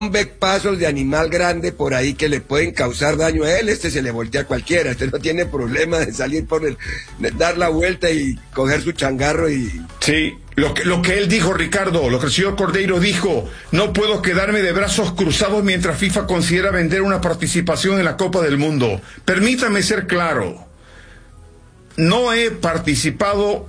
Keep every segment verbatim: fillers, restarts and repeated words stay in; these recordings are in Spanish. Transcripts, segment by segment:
pasos de animal grande por ahí que le pueden causar daño a él, este se le voltea a cualquiera, este no tiene problema de salir por el, de dar la vuelta y coger su changarro y... Sí, lo que, lo que él dijo, Ricardo, lo que el señor Cordeiro dijo, no puedo quedarme de brazos cruzados mientras FIFA considera vender una participación en la Copa del Mundo. Permítame ser claro, no he participado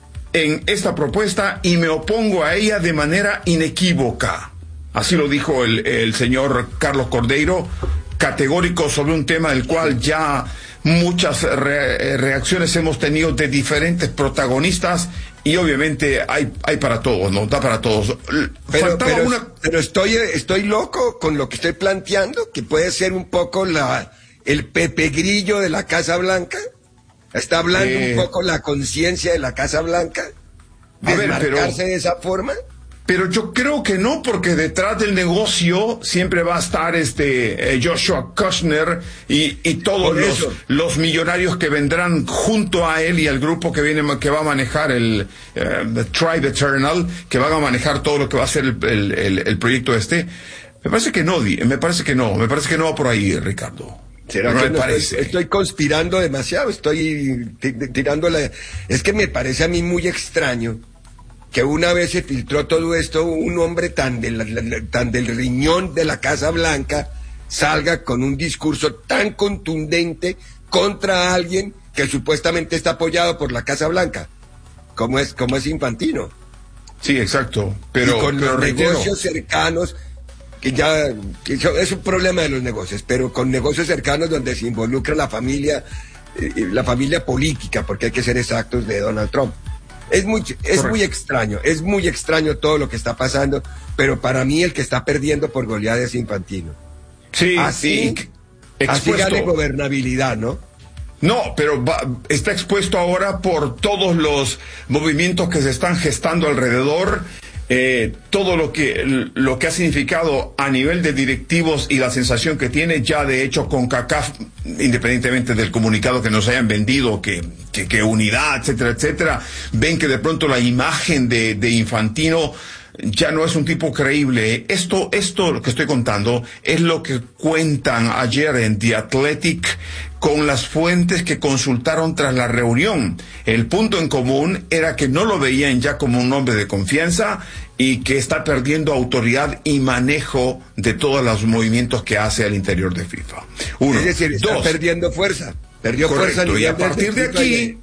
en esta propuesta y me opongo a ella de manera inequívoca. Así lo dijo el, el señor Carlos Cordeiro, categórico sobre un tema del cual ya muchas re, reacciones hemos tenido de diferentes protagonistas y obviamente hay, hay para todos, ¿no? Da para todos. Pero, pero, una... pero estoy, estoy loco con lo que estoy planteando, que puede ser un poco la, el Pepe Grillo de la Casa Blanca. Está hablando eh... un poco la conciencia de la Casa Blanca. Desmarcarse pero... de esa forma. Pero yo creo que no, porque detrás del negocio siempre va a estar este eh, Joshua Kushner y, y todos los, los millonarios que vendrán junto a él y al grupo que viene que va a manejar el uh, Tribe Eternal, que van a manejar todo lo que va a ser el, el, el, el proyecto este. Me parece que no, me parece que no, me parece que no va por ahí, Ricardo. ¿Será no que me no parece? Estoy, estoy conspirando demasiado, estoy tirando la... Es que me parece a mí muy extraño que una vez se filtró todo esto, un hombre tan del, tan del riñón de la Casa Blanca salga con un discurso tan contundente contra alguien que supuestamente está apoyado por la Casa Blanca, como es, como es Infantino. Sí, exacto, pero... Y con pero los reitero. negocios cercanos, que ya que es un problema de los negocios, pero con negocios cercanos donde se involucra la familia, eh, la familia política, porque hay que ser exactos, de Donald Trump. Es muy, es muy extraño, es muy extraño todo lo que está pasando, pero para mí el que está perdiendo por goleada es Infantino. Sí, así, sí, así gane gobernabilidad, ¿no? No, pero va, está expuesto ahora por todos los movimientos que se están gestando alrededor, eh, todo lo que, lo que ha significado a nivel de directivos y la sensación que tiene ya de hecho con CONCACAF, independientemente del comunicado que nos hayan vendido, que, que, que unidad, etcétera, etcétera, ven que de pronto la imagen de, de Infantino ya no es un tipo creíble. Esto, esto que estoy contando es lo que cuentan ayer en The Athletic con las fuentes que consultaron tras la reunión. El punto en común era que no lo veían ya como un hombre de confianza y que está perdiendo autoridad y manejo de todos los movimientos que hace al interior de FIFA. Uno. Es decir, está dos, perdiendo fuerza. Perdió correcto, fuerza. Y a partir de aquí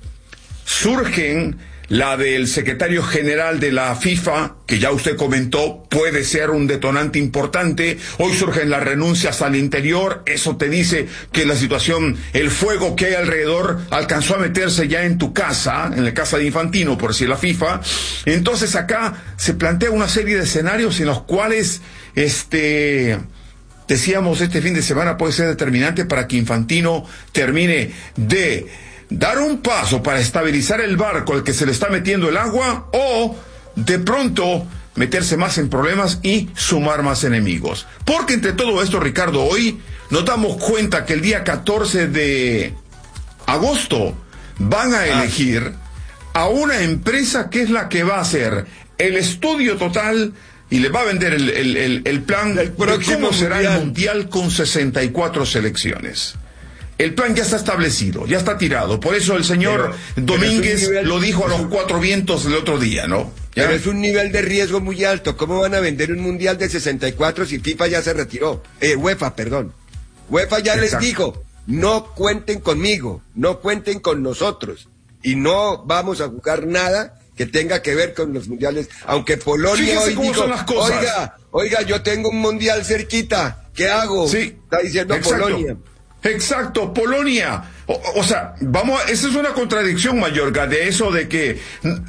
surgen la del secretario general de la FIFA, que ya usted comentó, puede ser un detonante importante. Hoy surgen las renuncias al interior. Eso te dice que la situación, el fuego que hay alrededor, alcanzó a meterse ya en tu casa, en la casa de Infantino, por decir la FIFA. Entonces acá se plantea una serie de escenarios en los cuales, este... decíamos, este fin de semana puede ser determinante para que Infantino termine de dar un paso para estabilizar el barco al que se le está metiendo el agua, o de pronto meterse más en problemas y sumar más enemigos. Porque entre todo esto, Ricardo, hoy nos damos cuenta que el día catorce de agosto van a elegir a una empresa que es la que va a hacer el estudio total y le va a vender el, el, el, el plan de cómo será el mundial con sesenta y cuatro selecciones. El plan ya está establecido, ya está tirado. Por eso el señor pero, Domínguez pero nivel, lo dijo a los cuatro vientos el otro día, ¿no? ¿Ya? Pero es un nivel de riesgo muy alto. ¿Cómo van a vender un mundial de sesenta y cuatro si FIFA ya se retiró? Eh, UEFA, perdón. UEFA ya Exacto. les dijo, no cuenten conmigo, no cuenten con nosotros. Y no vamos a jugar nada que tenga que ver con los mundiales. Aunque Polonia hoy dijo, oiga, oiga, yo tengo un mundial cerquita, ¿qué hago? Sí. Está diciendo Exacto. Polonia. Exacto, Polonia. O, o sea, vamos, esa es una contradicción, Mayorga, de eso de que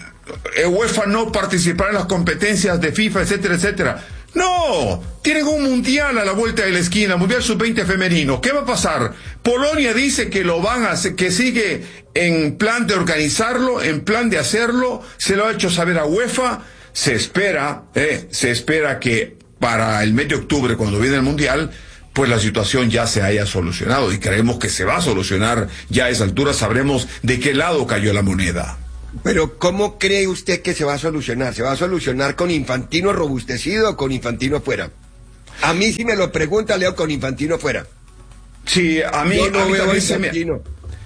UEFA no participará en las competencias de FIFA, etcétera, etcétera. No, tienen un mundial a la vuelta de la esquina, mundial sub veinte femenino. ¿Qué va a pasar? Polonia dice que lo van a hacer, que sigue en plan de organizarlo, en plan de hacerlo, se lo ha hecho saber a UEFA. Se espera, eh, se espera que para el mes de octubre, cuando viene el mundial, pues la situación ya se haya solucionado, y creemos que se va a solucionar. Ya a esa altura sabremos de qué lado cayó la moneda. Pero ¿cómo cree usted que se va a solucionar? ¿Se va a solucionar con Infantino robustecido o con Infantino afuera? A mí si me lo pregunta, Leo, con Infantino fuera. Sí, a mí, Yo no a mí veo también a se me, Infantino.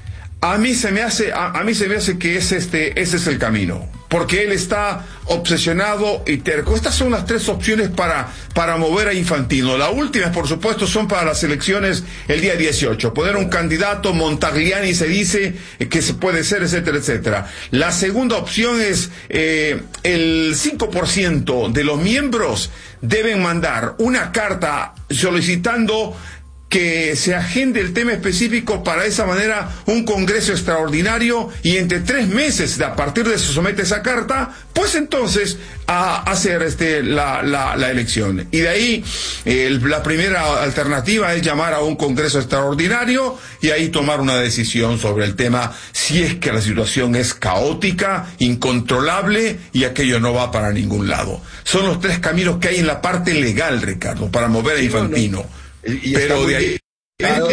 a mí se me hace, a, a mí se me hace que es este, ese es el camino, porque él está obsesionado y terco. Estas son las tres opciones para, para mover a Infantino. Las últimas, por supuesto, son para las elecciones el día dieciocho. Poner un candidato, Montagliani se dice que se puede ser, etcétera, etcétera. La segunda opción es eh, el cinco por ciento de los miembros deben mandar una carta solicitando que se agende el tema específico para de esa manera un congreso extraordinario, y entre tres meses a partir de se somete esa carta, pues entonces a hacer este la, la, la elección. Y de ahí eh, la primera alternativa es llamar a un congreso extraordinario y ahí tomar una decisión sobre el tema, si es que la situación es caótica, incontrolable y aquello no va para ningún lado. Son los tres caminos que hay en la parte legal, Ricardo, para mover a Infantino. No, no. Y Pero de ahí explicado,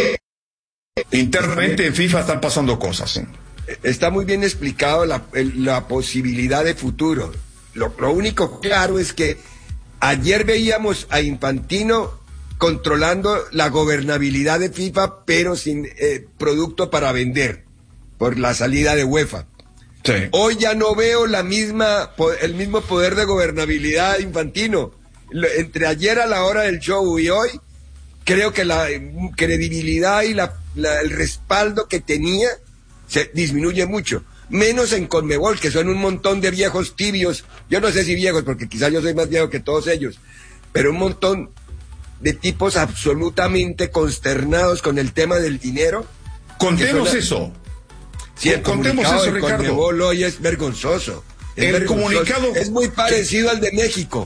internamente en FIFA están pasando cosas. ¿eh? Está muy bien explicado la, el, la posibilidad de futuro. Lo, lo único claro es que ayer veíamos a Infantino controlando la gobernabilidad de FIFA, pero sin eh, producto para vender por la salida de UEFA. Sí. Hoy ya no veo la misma el mismo poder de gobernabilidad de Infantino. Entre ayer a la hora del show y hoy, creo que la credibilidad y la, la, el respaldo que tenía se disminuye mucho. Menos en Conmebol, que son un montón de viejos tibios. Yo no sé si viejos, porque quizás yo soy más viejo que todos ellos. Pero un montón de tipos absolutamente consternados con el tema del dinero. Contemos la... eso. Sí, el Contemos comunicado eso, de Ricardo. Conmebol hoy es vergonzoso. Es el vergonzoso. comunicado... Es muy parecido al de México.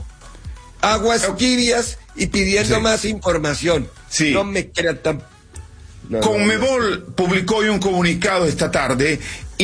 Aguas tibias y pidiendo sí. más información. Sí. No me crean tan... No, Conmebol no, no. publicó hoy un comunicado esta tarde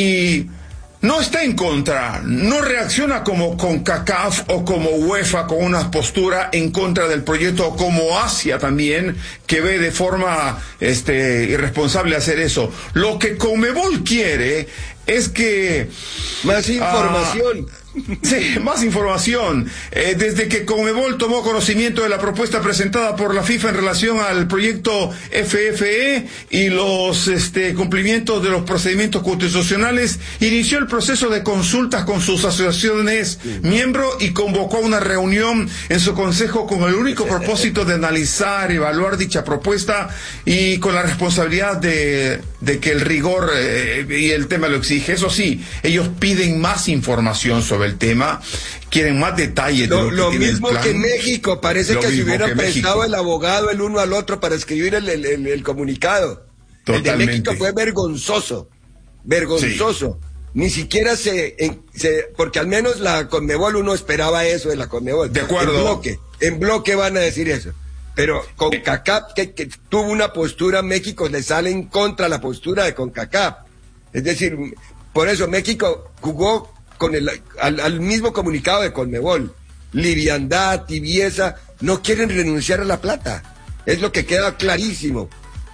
y no está en contra, no reacciona como CONCACAF o como UEFA con una postura en contra del proyecto, o como Asia también, que ve de forma este, irresponsable hacer eso. Lo que Conmebol quiere es que... Más información. Uh, Sí, más información. Eh, desde que Conmebol tomó conocimiento de la propuesta presentada por la FIFA en relación al proyecto F F E y los este, cumplimientos de los procedimientos constitucionales, inició el proceso de consultas con sus asociaciones sí. miembros y convocó una reunión en su consejo con el único propósito de analizar, evaluar dicha propuesta y con la responsabilidad de, de que el rigor eh, y el tema lo exige. Eso sí, ellos piden más información sobre el tema, quieren más detalles de lo, lo que lo tiene mismo el plan. que México, parece lo que se hubieran prestado México. el abogado el uno al otro para escribir el, el, el, el comunicado. Totalmente. El de México fue vergonzoso, vergonzoso. Sí. Ni siquiera se, en, se, porque al menos la Conmebol, uno esperaba eso de la Conmebol. De acuerdo. En bloque, en bloque van a decir eso. Pero CONCACAF, que, que tuvo una postura, México le sale en contra la postura de CONCACAF. Es decir, por eso México jugó con el, al, al mismo comunicado de Conmebol. Liviandad, tibieza, no quieren renunciar a la plata. Es lo que queda clarísimo.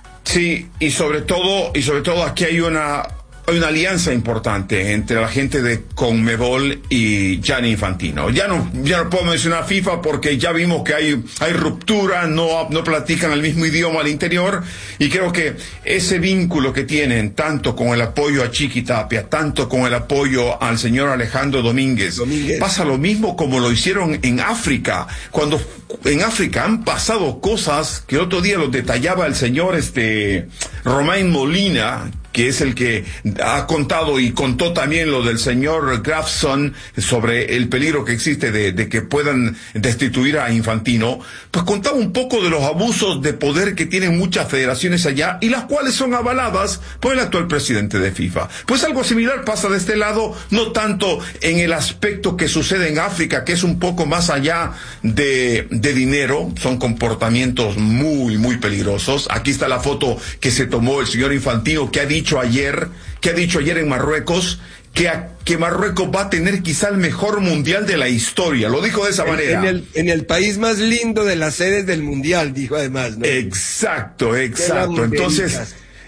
Sí, y sobre todo, y sobre todo aquí hay una, hay una alianza importante entre la gente de Conmebol y Gianni Infantino. Ya no, ya no puedo mencionar FIFA porque ya vimos que hay, hay ruptura, no, no platican el mismo idioma al interior, y creo que ese vínculo que tienen, tanto con el apoyo a Chiqui Tapia, tanto con el apoyo al señor Alejandro Domínguez, Domínguez. pasa lo mismo como lo hicieron en África. Cuando en África han pasado cosas que el otro día lo detallaba el señor este Romain Molina, que es el que ha contado y contó también lo del señor Grafson sobre el peligro que existe de, de que puedan destituir a Infantino, pues contaba un poco de los abusos de poder que tienen muchas federaciones allá y las cuales son avaladas por el actual presidente de FIFA. Pues algo similar pasa de este lado, no tanto en el aspecto que sucede en África, que es un poco más allá de, de dinero, son comportamientos muy, muy peligrosos. Aquí está la foto que se tomó el señor Infantino, que ha dicho ayer, que ha dicho ayer en Marruecos, que, a, que Marruecos va a tener quizá el mejor mundial de la historia. Lo dijo de esa en, manera. En el, en el país más lindo de las sedes del mundial, dijo además, ¿no? Exacto, exacto. Entonces,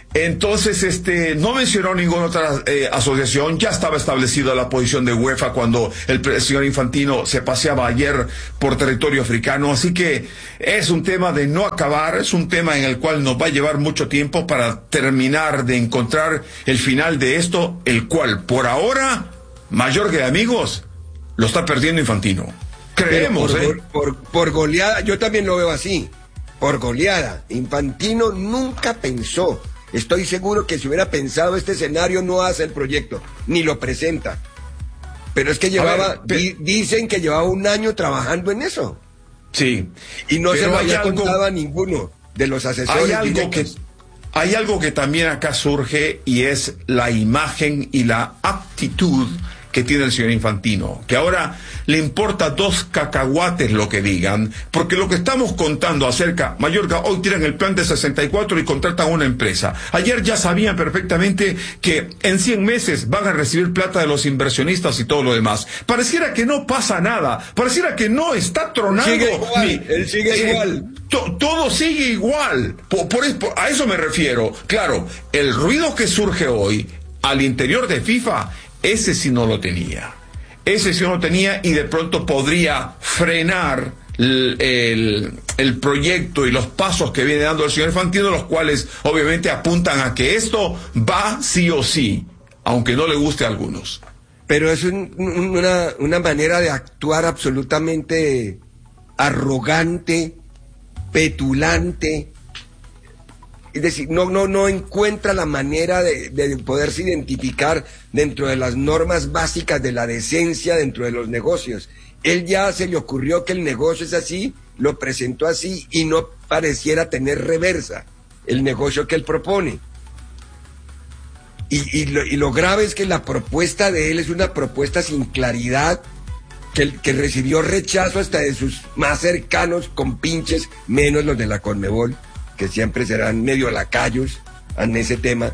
Entonces, este, no mencionó ninguna otra eh, asociación. Ya estaba establecida la posición de UEFA cuando el, el señor Infantino se paseaba ayer por territorio africano. Así que es un tema de no acabar, es un tema en el cual nos va a llevar mucho tiempo para terminar de encontrar el final de esto, el cual, por ahora, mayor que amigos, lo está perdiendo Infantino. Creemos, por, ¿eh? Por, por, por goleada, yo también lo veo así. Por goleada. Infantino nunca pensó. Estoy seguro que si hubiera pensado este escenario no hace el proyecto, ni lo presenta. Pero es que llevaba, ver, di, dicen que llevaba un año trabajando en eso. Sí. Y no se lo había algo, contado a ninguno de los asesores. Hay algo, que, hay algo que también acá surge y es la imagen y la actitud que tiene el señor Infantino, que ahora le importa dos cacahuates lo que digan, porque lo que estamos contando acerca, Mallorca hoy tiran el plan de sesenta y cuatro y contratan una empresa. Ayer ya sabían perfectamente que en cien meses van a recibir plata de los inversionistas y todo lo demás. Pareciera que no pasa nada, pareciera que no está tronando. Sigue igual, ni, él sigue eh, igual. To, todo sigue igual, por, por, por, a eso me refiero. Claro, el ruido que surge hoy al interior de FIFA, ese sí no lo tenía. Ese sí no lo tenía y de pronto podría frenar el, el, el proyecto y los pasos que viene dando el señor Infantino, los cuales obviamente apuntan a que esto va sí o sí, aunque no le guste a algunos. Pero es un, una, una manera de actuar absolutamente arrogante, petulante. Es decir, no, no, no encuentra la manera de, de poderse identificar dentro de las normas básicas de la decencia dentro de los negocios. Él ya se le ocurrió que el negocio es así, lo presentó así y no pareciera tener reversa el negocio que él propone. Y, y, lo, y lo grave es que la propuesta de él es una propuesta sin claridad, que, que recibió rechazo hasta de sus más cercanos compinches, menos los de la Conmebol, que siempre serán medio lacayos en ese tema,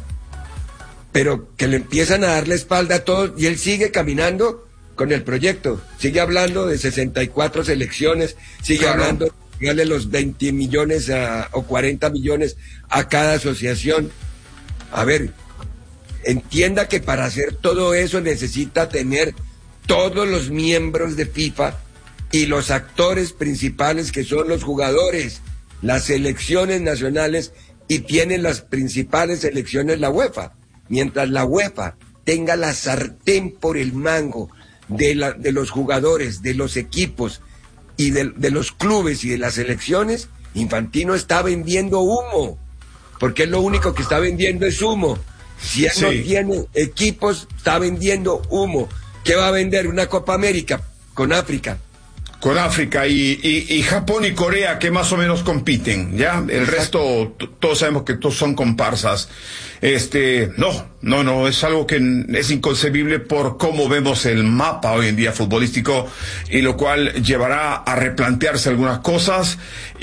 pero que le empiezan a dar la espalda a todos y él sigue caminando con el proyecto, sigue hablando de sesenta y cuatro selecciones, sigue claro. hablando de darle los veinte millones a, o cuarenta millones a cada asociación. A ver, entienda que para hacer todo eso necesita tener todos los miembros de FIFA y los actores principales que son los jugadores, las selecciones nacionales, y tienen las principales selecciones la UEFA. Mientras la UEFA tenga la sartén por el mango de, la, de los jugadores, de los equipos y de, de los clubes y de las selecciones, Infantino está vendiendo humo, porque es lo único que está vendiendo es humo. Si él sí. no tiene equipos, está vendiendo humo. ¿Qué va a vender? Una Copa América con África. Con África y, y, y Japón y Corea, que más o menos compiten, ¿ya? El Exacto. resto, todos sabemos que todos son comparsas. Este, no, no, no, es algo que es inconcebible por cómo vemos el mapa hoy en día futbolístico, y lo cual llevará a replantearse algunas cosas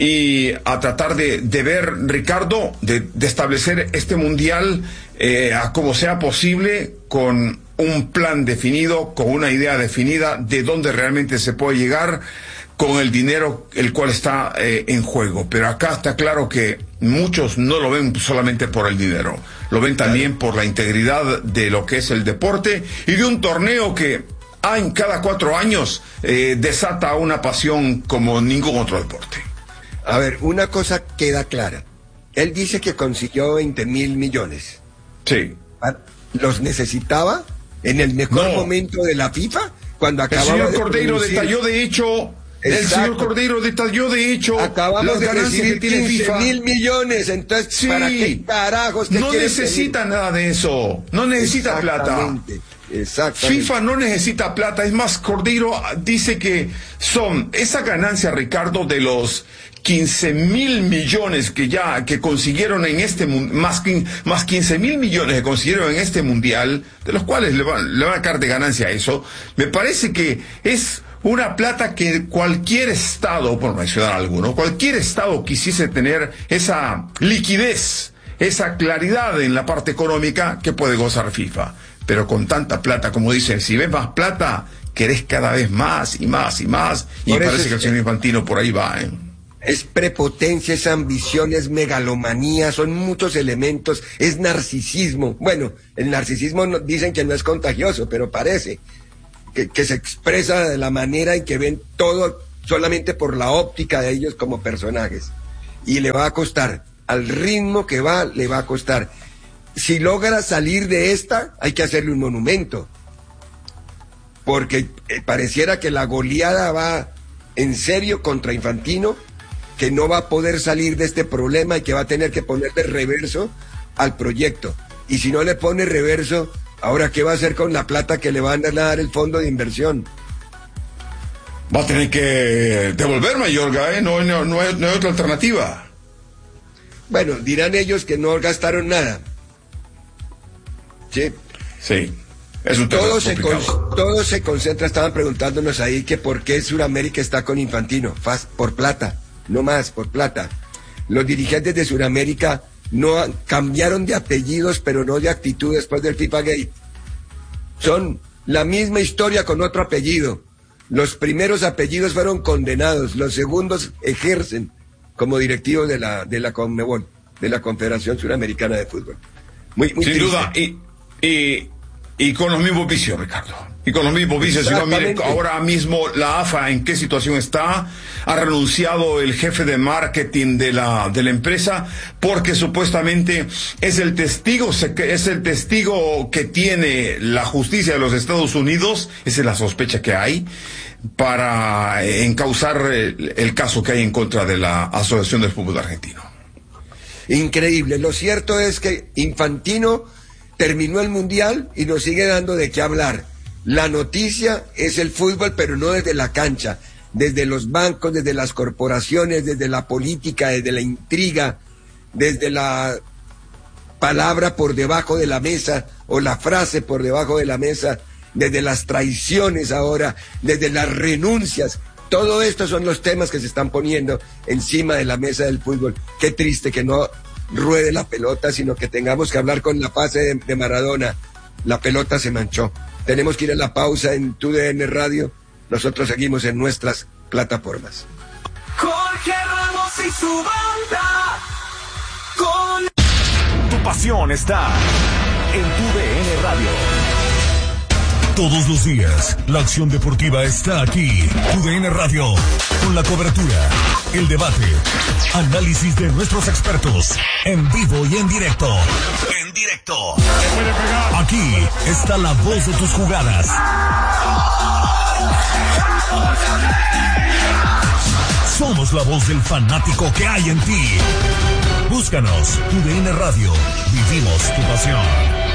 y a tratar de, de ver, Ricardo, de, de establecer este mundial eh, a como sea posible, con un plan definido, con una idea definida de dónde realmente se puede llegar con el dinero el cual está eh, en juego. Pero acá está claro que muchos no lo ven solamente por el dinero, lo ven también por la integridad de lo que es el deporte y de un torneo que en cada cuatro años eh, desata una pasión como ningún otro deporte. A ver, una cosa queda clara. Él dice que consiguió veinte mil millones. Sí. ¿Los necesitaba en el mejor no. momento de la FIFA? Cuando acababa el señor de Cordeiro producir... detalló de hecho... Exacto. El señor Cordeiro detalló de hecho acabamos de recibir quince mil millones, entonces sí. ¿para qué carajos te no necesita pedir? Nada de eso, no necesita plata. Exactamente. FIFA no necesita plata, es más, Cordeiro dice que son esa ganancia, Ricardo, de los quince mil millones que ya que consiguieron en este más más quince mil millones que consiguieron en este mundial, de los cuales le van, le van a sacar de ganancia eso. Me parece que es una plata que cualquier estado, por mencionar alguno, cualquier estado quisiese tener esa liquidez, esa claridad en la parte económica que puede gozar FIFA. Pero con tanta plata, como dicen, si ves más plata, querés cada vez más y más y más. Y me parece que el señor Infantino por ahí va, ¿eh? Es prepotencia, es ambición, es megalomanía, son muchos elementos, es narcisismo. Bueno, el narcisismo no, dicen que no es contagioso, pero parece que, que se expresa de la manera en que ven todo solamente por la óptica de ellos como personajes. Y le va a costar, al ritmo que va, le va a costar. Si logra salir de esta, hay que hacerle un monumento. Porque eh, pareciera que la goleada va en serio contra Infantino, que no va a poder salir de este problema y que va a tener que ponerle reverso al proyecto. Y si no le pone reverso, ahora ¿qué va a hacer con la plata que le van a dar el fondo de inversión? Va a tener que devolver, Mayorga, ¿eh? No, no, no, hay, no hay otra alternativa. Bueno, dirán ellos que no gastaron nada. Sí. Sí. Es un tema todo se, con, todo se concentra, estaban preguntándonos ahí que por qué Sudamérica está con Infantino. Faz, por plata. No más, por plata. Los dirigentes de Sudamérica no han, cambiaron de apellidos, pero no de actitud después del FIFA Gate. Son la misma historia con otro apellido. Los primeros apellidos fueron condenados, los segundos ejercen como directivos de la de la Conmebol, de la Confederación Suramericana de Fútbol. Muy, muy Sin triste. duda, y, y, y con los mismos vicios, Ricardo. Y con los mismos vicios, si no, mire, ahora mismo la A F A en qué situación está, ha renunciado el jefe de marketing de la, de la empresa, porque supuestamente es el testigo, es el testigo que tiene la justicia de los Estados Unidos, esa es la sospecha que hay, para encauzar el, el caso que hay en contra de la Asociación del Fútbol Argentino. Increíble, lo cierto es que Infantino terminó el Mundial y nos sigue dando de qué hablar. La noticia es el fútbol, pero no desde la cancha, desde los bancos, desde las corporaciones, desde la política, desde la intriga, desde la palabra por debajo de la mesa o la frase por debajo de la mesa, desde las traiciones ahora, desde las renuncias. Todo esto son los temas que se están poniendo encima de la mesa del fútbol. Qué triste que no ruede la pelota, sino que tengamos que hablar con la fase de, de Maradona. La pelota se manchó. Tenemos que ir a la pausa en Tu D N Radio. Nosotros seguimos en nuestras plataformas. Jorge Ramos y su banda. Con... Tu pasión está en Tu D N Radio. Todos los días, la acción deportiva está aquí. Tu D N Radio, con la cobertura, el debate, análisis de nuestros expertos, en vivo y en directo. En directo. Aquí está la voz de tus jugadas. Somos la voz del fanático que hay en ti. Búscanos, Tu D N Radio. Vivimos tu pasión.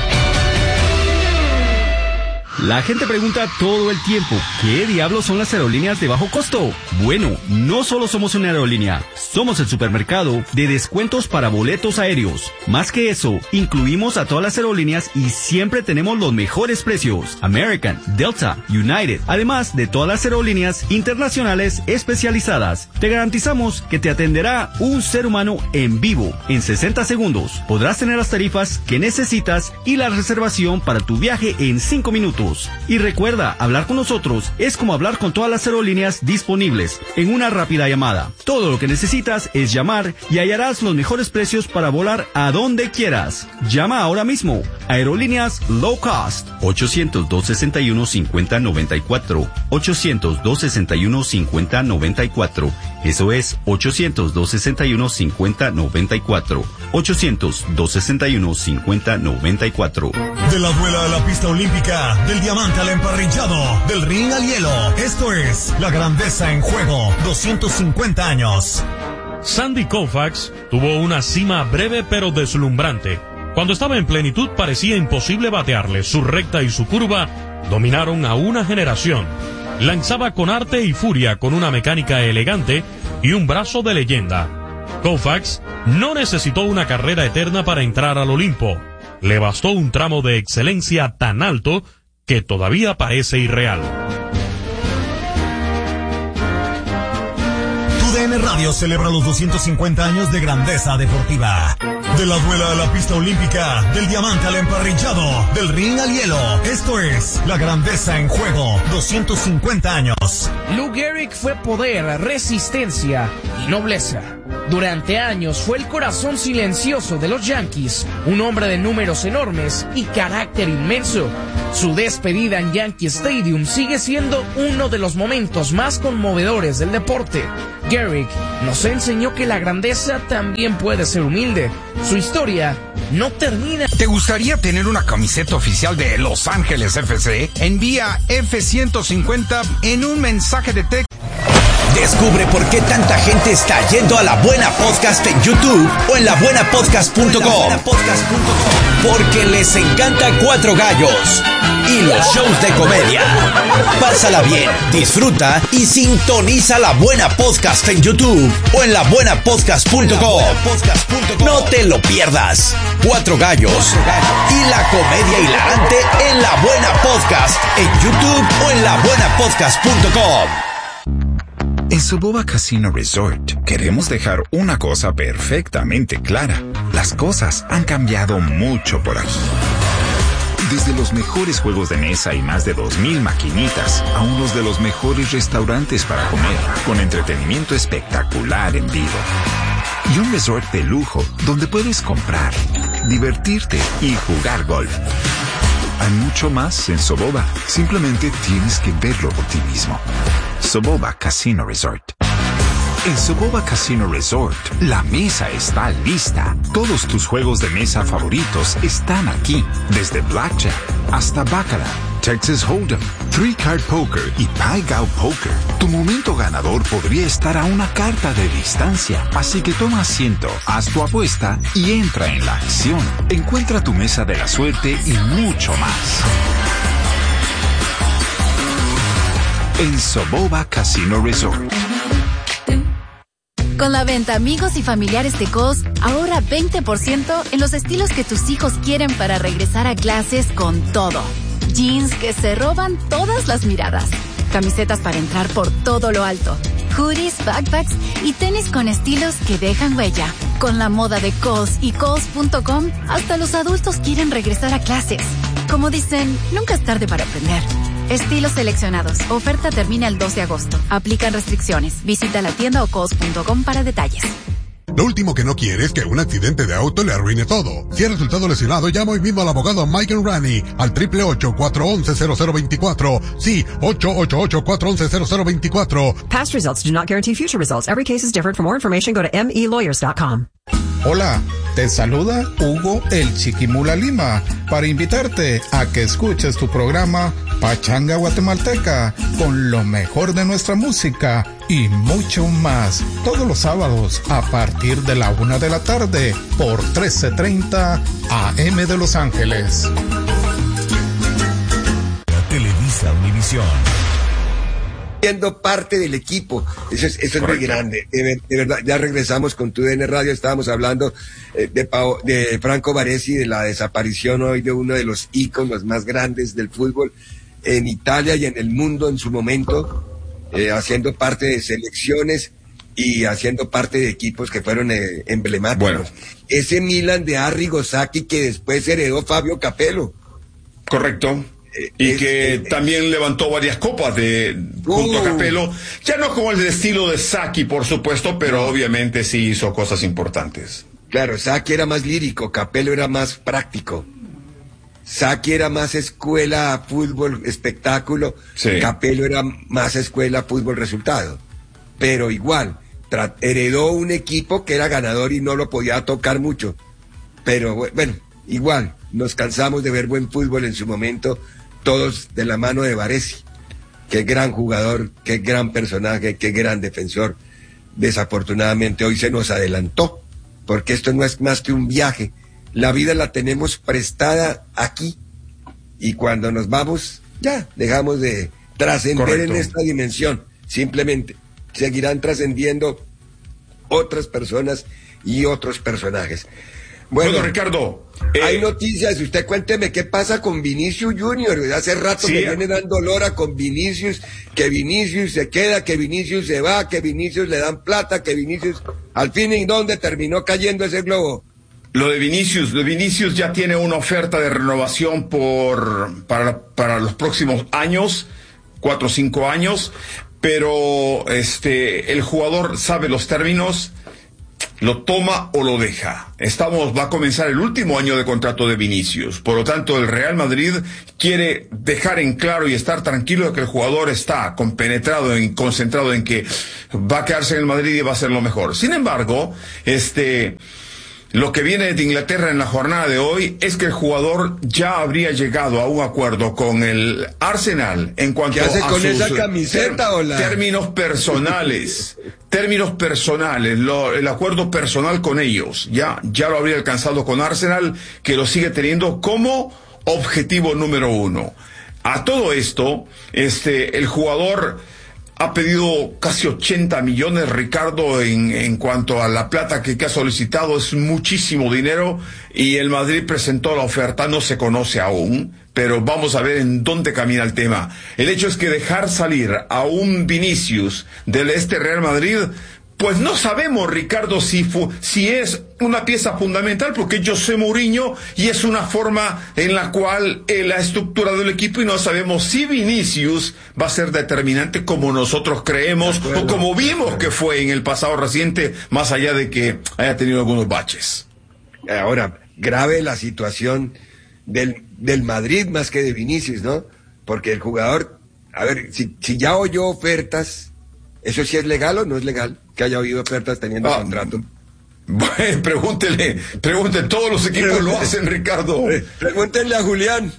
La gente pregunta todo el tiempo, ¿qué diablos son las aerolíneas de bajo costo? Bueno, no solo somos una aerolínea, somos el supermercado de descuentos para boletos aéreos. Más que eso, incluimos a todas las aerolíneas y siempre tenemos los mejores precios. American, Delta, United, además de todas las aerolíneas internacionales especializadas. Te garantizamos que te atenderá un ser humano en vivo. En sesenta segundos podrás tener las tarifas que necesitas y la reservación para tu viaje en cinco minutos. Y recuerda, hablar con nosotros es como hablar con todas las aerolíneas disponibles en una rápida llamada. Todo lo que necesitas es llamar y hallarás los mejores precios para volar a donde quieras. Llama ahora mismo. Aerolíneas Low Cost. ochocientos, dos sesenta y uno, cincuenta noventa y cuatro. ochocientos, dos sesenta y uno, cincuenta noventa y cuatro. Eso es ochocientos, dos sesenta y uno, cincuenta noventa y cuatro. ochocientos, dos sesenta y uno, cincuenta noventa y cuatro. De la duela a la pista olímpica, del diamante al emparrillado, del ring al hielo. Esto es La Grandeza en Juego, doscientos cincuenta años. Sandy Koufax tuvo una cima breve pero deslumbrante. Cuando estaba en plenitud parecía imposible batearle. Su recta y su curva dominaron a una generación. Lanzaba con arte y furia, con una mecánica elegante y un brazo de leyenda. Koufax no necesitó una carrera eterna para entrar al Olimpo. Le bastó un tramo de excelencia tan alto que todavía parece irreal. Tu D N Radio celebra los doscientos cincuenta años de grandeza deportiva. De la duela a la pista olímpica, del diamante al emparrillado, del ring al hielo. Esto es la grandeza en juego, doscientos cincuenta años. Lou Gehrig fue poder, resistencia y nobleza. Durante años fue el corazón silencioso de los Yankees, un hombre de números enormes y carácter inmenso. Su despedida en Yankee Stadium sigue siendo uno de los momentos más conmovedores del deporte. Gehrig nos enseñó que la grandeza también puede ser humilde. Su historia no termina. ¿Te gustaría tener una camiseta oficial de Los Ángeles F C? Envía F ciento cincuenta en un mensaje de texto. Descubre por qué tanta gente está yendo a La Buena Podcast en YouTube o en la buena podcast punto com. Porque les encanta Cuatro Gallos y los shows de comedia. Pásala bien, disfruta y sintoniza La Buena Podcast en YouTube o en la buena podcast punto com. No te lo pierdas. Cuatro Gallos y la comedia hilarante en La Buena Podcast en YouTube o en la buena podcast punto com. En Soboba Casino Resort queremos dejar una cosa perfectamente clara. Las cosas han cambiado mucho por aquí. Desde los mejores juegos de mesa y más de dos mil maquinitas a unos de los mejores restaurantes para comer, con entretenimiento espectacular en vivo. Y un resort de lujo donde puedes comprar, divertirte y jugar golf. Hay mucho más en Soboba. Simplemente tienes que verlo por ti mismo. Soboba Casino Resort. En Soboba Casino Resort, la mesa está lista. Todos tus juegos de mesa favoritos están aquí. Desde Blackjack hasta Baccarat, Texas Hold'em, Three Card Poker y Pai Gow Poker. Tu momento ganador podría estar a una carta de distancia. Así que toma asiento, haz tu apuesta y entra en la acción. Encuentra tu mesa de la suerte y mucho más en Soboba Casino Resort. Con la venta Amigos y Familiares de Kohl's, ahorra veinte por ciento en los estilos que tus hijos quieren para regresar a clases con todo. Jeans que se roban todas las miradas. Camisetas para entrar por todo lo alto. Hoodies, backpacks y tenis con estilos que dejan huella. Con la moda de Kohl's y Kohl's punto com, hasta los adultos quieren regresar a clases. Como dicen, nunca es tarde para aprender. Estilos seleccionados. Oferta termina el dos de agosto. Aplican restricciones. Visita la tienda o kohls punto com para detalles. Lo último que no quiere es que un accidente de auto le arruine todo. Si ha resultado lesionado, llama hoy mismo al abogado Mike Rani al triple ocho, cuatro once, cero cero veinticuatro. Sí, ocho ocho ocho, cuatro once, cero cero veinticuatro. Past results do not guarantee future results. Every case is different. For more information, go to m e lawyers dot com. Hola, te saluda Hugo el Chiquimula Lima para invitarte a que escuches tu programa Pachanga Guatemalteca con lo mejor de nuestra música y mucho más. Todos los sábados a partir de la una de la tarde por trece treinta A M de Los Ángeles. Televisa Univisión. Siendo parte del equipo, eso es, eso es muy grande, de, de verdad. Ya regresamos con tu D N Radio, estábamos hablando eh, de, Pao, de Franco Baresi, de la desaparición hoy de uno de los íconos más grandes del fútbol en Italia y en el mundo en su momento, eh, haciendo parte de selecciones y haciendo parte de equipos que fueron eh, emblemáticos. Bueno. Ese Milan de Arrigo Sacchi que después heredó Fabio Capello. Correcto. Y es, que es, también levantó varias copas de junto uh, a Capello, ya no como el estilo de Sacchi, por supuesto, pero obviamente sí hizo cosas importantes. Claro, Sacchi era más lírico, Capello era más práctico. Sacchi era más escuela, fútbol, espectáculo, sí. Capello era más escuela, fútbol, resultado. Pero igual, heredó un equipo que era ganador y no lo podía tocar mucho. Pero bueno, igual, nos cansamos de ver buen fútbol en su momento, todos de la mano de Baresi. Qué gran jugador, qué gran personaje, qué gran defensor. Desafortunadamente hoy se nos adelantó, porque esto no es más que un viaje. La vida la tenemos prestada aquí, y cuando nos vamos, ya, dejamos de trascender en esta dimensión. Simplemente seguirán trascendiendo otras personas y otros personajes. Bueno, bueno Ricardo. Eh, hay noticias, usted cuénteme qué pasa con Vinicius Junior. Hace rato sí, me viene dando lora con Vinicius, que Vinicius se queda, que Vinicius se va, que Vinicius le dan plata, que Vinicius... Al fin, ¿en dónde terminó cayendo ese globo? Lo de Vinicius, lo de Vinicius ya tiene una oferta de renovación por para, para los próximos años, cuatro o cinco años, pero este el jugador sabe los términos, lo toma o lo deja. Estamos, va a comenzar el último año de contrato de Vinicius, por lo tanto el Real Madrid quiere dejar en claro y estar tranquilo de que el jugador está compenetrado y concentrado en que va a quedarse en el Madrid y va a ser lo mejor. Sin embargo, este... lo que viene de Inglaterra en la jornada de hoy es que el jugador ya habría llegado a un acuerdo con el Arsenal en cuanto ¿Qué hace a con sus esa camiseta, ter- o la... términos personales, términos personales, lo, el acuerdo personal con ellos, ya, ya lo habría alcanzado con Arsenal, que lo sigue teniendo como objetivo número uno. A todo esto, este, el jugador ha pedido casi ochenta millones, Ricardo, en, en cuanto a la plata que, que ha solicitado. Es muchísimo dinero y el Madrid presentó la oferta, no se conoce aún, pero vamos a ver en dónde camina el tema. El hecho es que dejar salir a un Vinicius del este Real Madrid, pues no sabemos, Ricardo, si, fu- si es una pieza fundamental, porque yo soy Mourinho y es una forma en la cual eh, la estructura del equipo, y no sabemos si Vinicius va a ser determinante como nosotros creemos o como vimos que fue en el pasado reciente, más allá de que haya tenido algunos baches. Ahora, grave la situación del, del Madrid más que de Vinicius, ¿no? Porque el jugador, a ver, si, si ya oyó ofertas, ¿eso sí es legal o no es legal? Que haya oído ofertas teniendo ah, contrato. Bueno, pregúntele, pregúntele, todos los equipos lo hacen, Ricardo. Pregúntenle a Julián.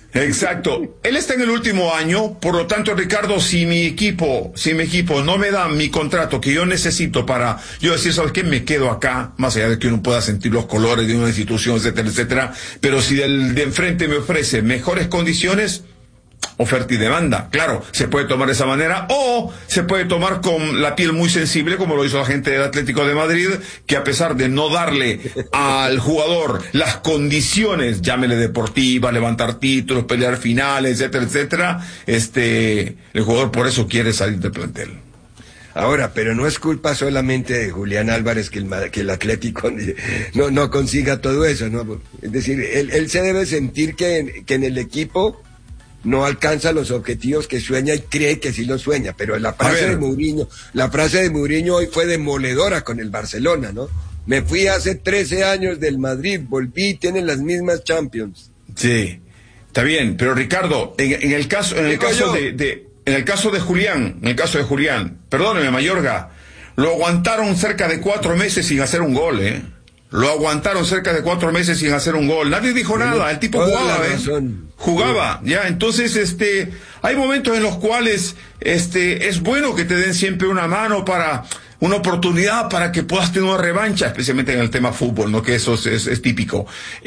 Exacto. Él está en el último año, por lo tanto, Ricardo, si mi equipo, si mi equipo no me da mi contrato que yo necesito para yo decir, ¿sabes qué? Me quedo acá, más allá de que uno pueda sentir los colores de una institución, etcétera, etcétera, pero si el de enfrente me ofrece mejores condiciones, oferta y demanda, claro, se puede tomar de esa manera, o se puede tomar con la piel muy sensible, como lo hizo la gente del Atlético de Madrid, que a pesar de no darle al jugador las condiciones, llámele deportiva, levantar títulos, pelear finales, etcétera, etcétera, este, el jugador por eso quiere salir del plantel. Ahora, pero no es culpa solamente de Julián Álvarez que el, que el Atlético no, no consiga todo eso, ¿no? Es decir, él, él se debe sentir que, que en el equipo no alcanza los objetivos que sueña y cree que sí los sueña, pero la frase de Mourinho, la frase de Mourinho hoy fue demoledora con el Barcelona, ¿no? Me fui hace trece años del Madrid, volví, tienen las mismas Champions. Sí, está bien, pero Ricardo, en, en el caso, en el caso de, de, en el caso de Julián, en el caso de Julián, perdóneme, Mayorga, lo aguantaron cerca de cuatro meses sin hacer un gol, ¿eh? Lo aguantaron cerca de cuatro meses sin hacer un gol. Nadie dijo sí, nada. El tipo jugaba, ¿eh? Jugaba, sí. Ya. Entonces, este, hay momentos en los cuales, este, es bueno que te den siempre una mano para, una oportunidad para que puedas tener una revancha, especialmente en el tema fútbol, ¿no? Que eso es, es, es típico.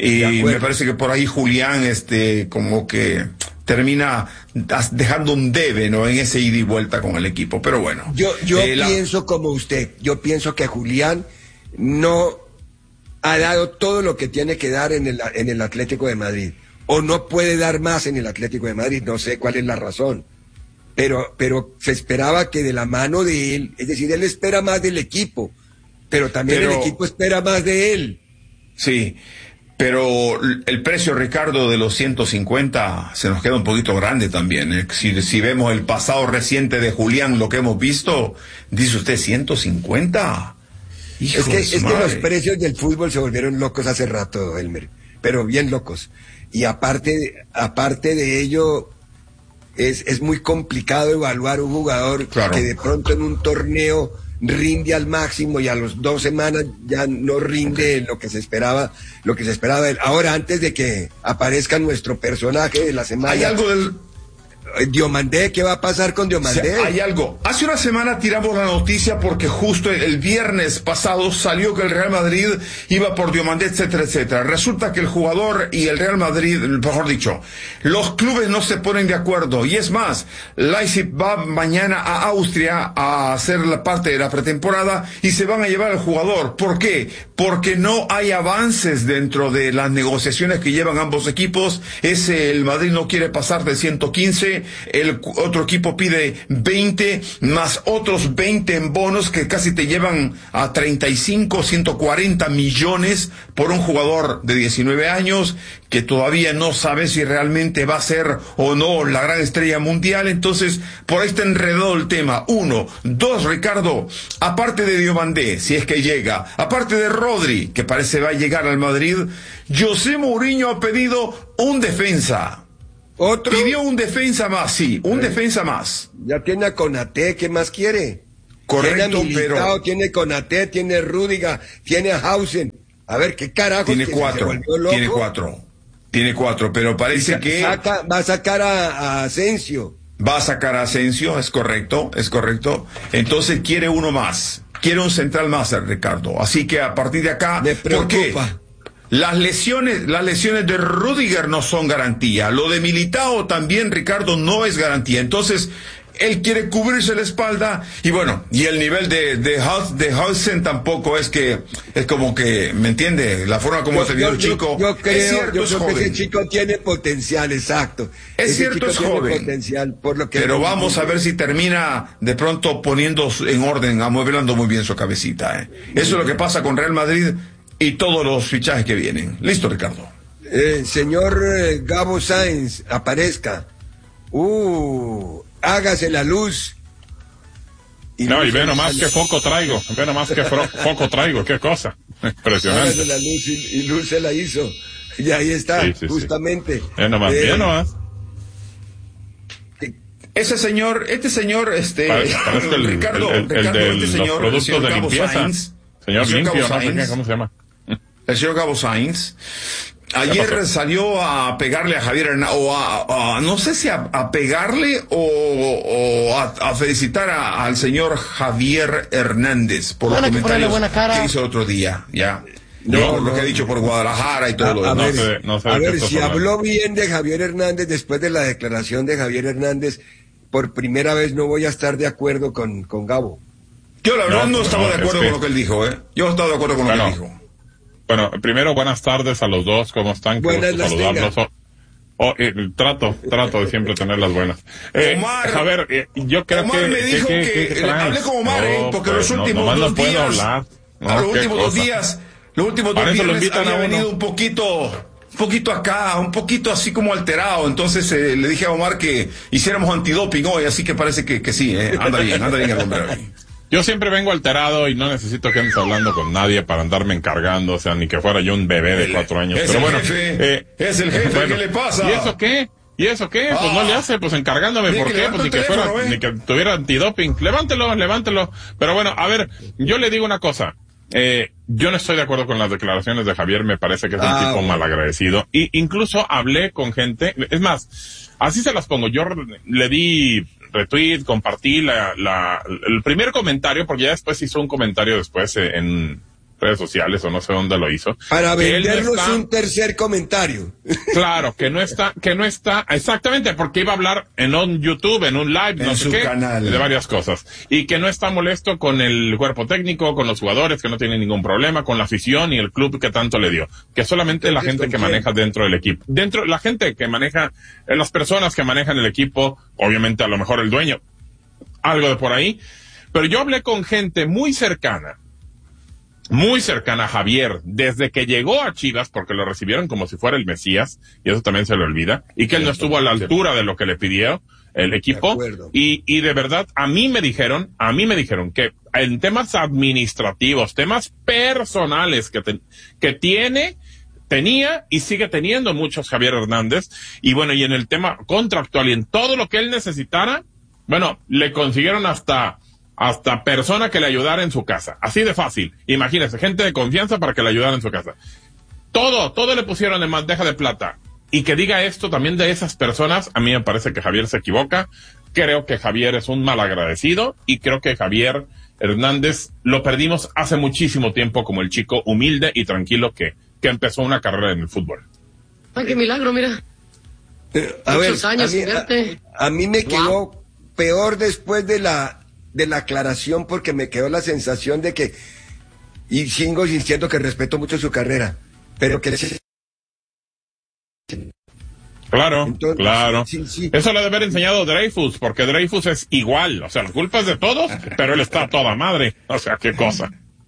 Y me parece que por ahí Julián, este, como que termina dejando un debe, ¿no? En ese ida y vuelta con el equipo. Pero bueno. Yo, yo eh, pienso la... como usted. Yo pienso que Julián no ha dado todo lo que tiene que dar en el, en el Atlético de Madrid, o no puede dar más en el Atlético de Madrid, no sé cuál es la razón, pero, pero se esperaba que de la mano de él, es decir, él espera más del equipo, pero también pero, el equipo espera más de él. Sí, pero el precio, Ricardo, de los ciento cincuenta se nos queda un poquito grande también, ¿eh? Si, si vemos el pasado reciente de Julián, lo que hemos visto, dice usted ciento cincuenta. Hijo es que, es madre. que los precios del fútbol se volvieron locos hace rato, Elmer, pero bien locos. Y aparte, aparte de ello, es, es muy complicado evaluar un jugador claro. que de pronto en un torneo rinde al máximo y a las dos semanas ya no rinde okay. lo que se esperaba, lo que se esperaba de él. Ahora, antes de que aparezca nuestro personaje de la semana. Hay algo del... Diomandé, ¿qué va a pasar con Diomandé? O sea, hay algo. Hace una semana tiramos la noticia porque justo el, el viernes pasado salió que el Real Madrid iba por Diomandé, etcétera, etcétera. Resulta que el jugador y el Real Madrid, mejor dicho, los clubes no se ponen de acuerdo. Y es más, Leipzig va mañana a Austria a hacer la parte de la pretemporada y se van a llevar al jugador. ¿Por qué? Porque no hay avances dentro de las negociaciones que llevan ambos equipos. Ese, el Madrid no quiere pasar de ciento quince, el otro equipo pide veinte, más otros veinte en bonos que casi te llevan a treinta y cinco, ciento cuarenta millones por un jugador de diecinueve años que todavía no sabe si realmente va a ser o no la gran estrella mundial. Entonces, por ahí está enredado el tema. Uno. Dos, Ricardo, aparte de Diomandé, si es que llega, aparte de Rodri, que parece va a llegar al Madrid, José Mourinho ha pedido un defensa. ¿Otro? Pidió un defensa más, sí, un eh, defensa más. Ya tiene a Konaté, ¿qué más quiere? Correcto, tiene a Militao, pero... tiene Konaté, tiene Rüdiger, tiene a Hausen. A ver, ¿qué carajo? Tiene cuatro, tiene cuatro. Tiene cuatro, pero parece que... Saca, va a sacar a, a Asensio. Va a sacar a Asensio, es correcto, es correcto. Entonces quiere uno más. Quiere un central más, Ricardo. Así que a partir de acá... Me preocupa. Las lesiones, las lesiones de Rüdiger no son garantía. Lo de Militao también, Ricardo, no es garantía. Entonces, él quiere cubrirse la espalda y bueno, y el nivel de de Haus, de Hausen tampoco es que es como que, ¿me entiende? La forma como se vio el chico. Yo, yo creo, es cierto, yo es creo joven. que ese chico tiene potencial, exacto. Es ese cierto, chico es tiene joven. Potencial, por lo que pero no, vamos a ver si termina de pronto poniendo en orden, amueblando muy bien su cabecita. ¿eh? Eso es lo que pasa con Real Madrid y todos los fichajes que vienen. Listo, Ricardo. Eh, señor eh, Gabo Sainz, aparezca. Uh, hágase la luz. Y no, y ve nomás qué foco traigo. Ve nomás qué fro- foco traigo. Qué cosa. Impresionante. Hágase la luz y, y Luz se la hizo. Y ahí está, sí, sí, justamente. Sí. Ve nomás, eh, ve nomás. Ese señor, este señor, este... Parece, parece el, Ricardo, el, el, Ricardo, el de este señor, los productos señor de Gabo limpieza. Sainz, Señor señor Limpio, Gabo no sé qué, Sainz, ¿cómo se llama? El señor Gabo Sainz ayer salió a pegarle a Javier Hernández, o a, a no sé si a, a pegarle o, o a, a felicitar a, al señor Javier Hernández por Bueno, los comentarios buena cara. que hizo el otro día, ya. No, Yo, no, lo que ha dicho por Guadalajara y todo a, lo a demás. ver, No sé, no sé a de qué ver estás si hablando. habló bien de Javier Hernández después de la declaración de Javier Hernández, por primera vez no voy a estar de acuerdo con, con Gabo. Yo la verdad no, No, estaba no, de acuerdo es que- con lo que él dijo, ¿eh? Yo estaba de acuerdo con Bueno, lo que dijo. Bueno, primero, buenas tardes a los dos. ¿Cómo están? Qué Buenas gusto las saludarlos. tenga. Oh, oh, eh, trato, trato de siempre tener las buenas. Eh, Omar, a ver, eh, yo creo Omar que... me dijo ¿qué- que, qué- qué le- traes? hablé con Omar, ¿eh? No, Porque pues, los no, últimos nomás dos no puedo días, hablar. No, a los qué últimos dos cosa. días, los últimos dos Para eso lo viernes invitan había a uno. venido un poquito, un poquito acá, un poquito así como alterado. Entonces eh, le dije a Omar que hiciéramos antidoping hoy, así que parece que, que sí, eh, anda bien, anda bien el hombre hoy. Yo siempre vengo alterado y no necesito que andes hablando con nadie para andarme encargando, o sea, ni que fuera yo un bebé de cuatro años. Es Pero el bueno, jefe, eh, es el jefe, bueno, ¿qué le pasa? ¿Y eso qué? ¿Y eso qué? Pues Ah. no le hace, pues encargándome, Ni ¿por que qué? levante Pues ni el que fuera, teléfono, ¿eh? ni que tuviera antidoping. Levántelo, levántelo. Pero bueno, a ver, yo le digo una cosa. Eh, yo no estoy de acuerdo con las declaraciones de Javier, me parece que es un Ah, tipo bueno. malagradecido. Y incluso hablé con gente, es más, así se las pongo, yo re- le di retweet, compartí la, la, el primer comentario, porque ya después hizo un comentario después eh, en redes sociales o no sé dónde lo hizo. Para que él no vendernos está- un tercer comentario. Claro, que no está, que no está, exactamente, porque iba a hablar en un YouTube, en un live, En no sé su qué, canal. de varias cosas. Y que no está molesto con el cuerpo técnico, con los jugadores, que no tiene ningún problema, con la afición y el club que tanto le dio. Que solamente la Entonces, gente ¿con que quién? maneja dentro del equipo. Dentro, la gente que maneja, eh, las personas que manejan el equipo, obviamente a lo mejor el dueño, algo de por ahí. Pero yo hablé con gente muy cercana, muy cercana a Javier, desde que llegó a Chivas, porque lo recibieron como si fuera el Mesías, y eso también se le olvida, y que él no estuvo a la altura de lo que le pidió el equipo, De acuerdo. y, y de verdad, a mí me dijeron, a mí me dijeron que en temas administrativos, temas personales que, te- que tiene, tenía y sigue teniendo muchos Javier Hernández, y bueno, y en el tema contractual y en todo lo que él necesitara, bueno, le consiguieron hasta hasta persona que le ayudara en su casa. Así de fácil. Imagínese, gente de confianza para que le ayudara en su casa. Todo, todo le pusieron en bandeja de plata. y que diga esto también de esas personas, a mí me parece que Javier se equivoca. Creo que Javier es un malagradecido y creo que Javier Hernández lo perdimos hace muchísimo tiempo como el chico humilde y tranquilo que, que empezó una carrera en el fútbol. Ay, qué milagro, mira. Eh, a Muchos ver, años a mí, sin verte. a, a mí me Wow. quedó peor después de la de la aclaración porque me quedó la sensación de que, y sigo insistiendo que respeto mucho su carrera, pero que Claro, Entonces, claro. sí, sí. Eso le debe haber enseñado Dreyfus, porque Dreyfus es igual. O sea, la culpa es de todos, pero él está a toda madre. O sea, qué cosa.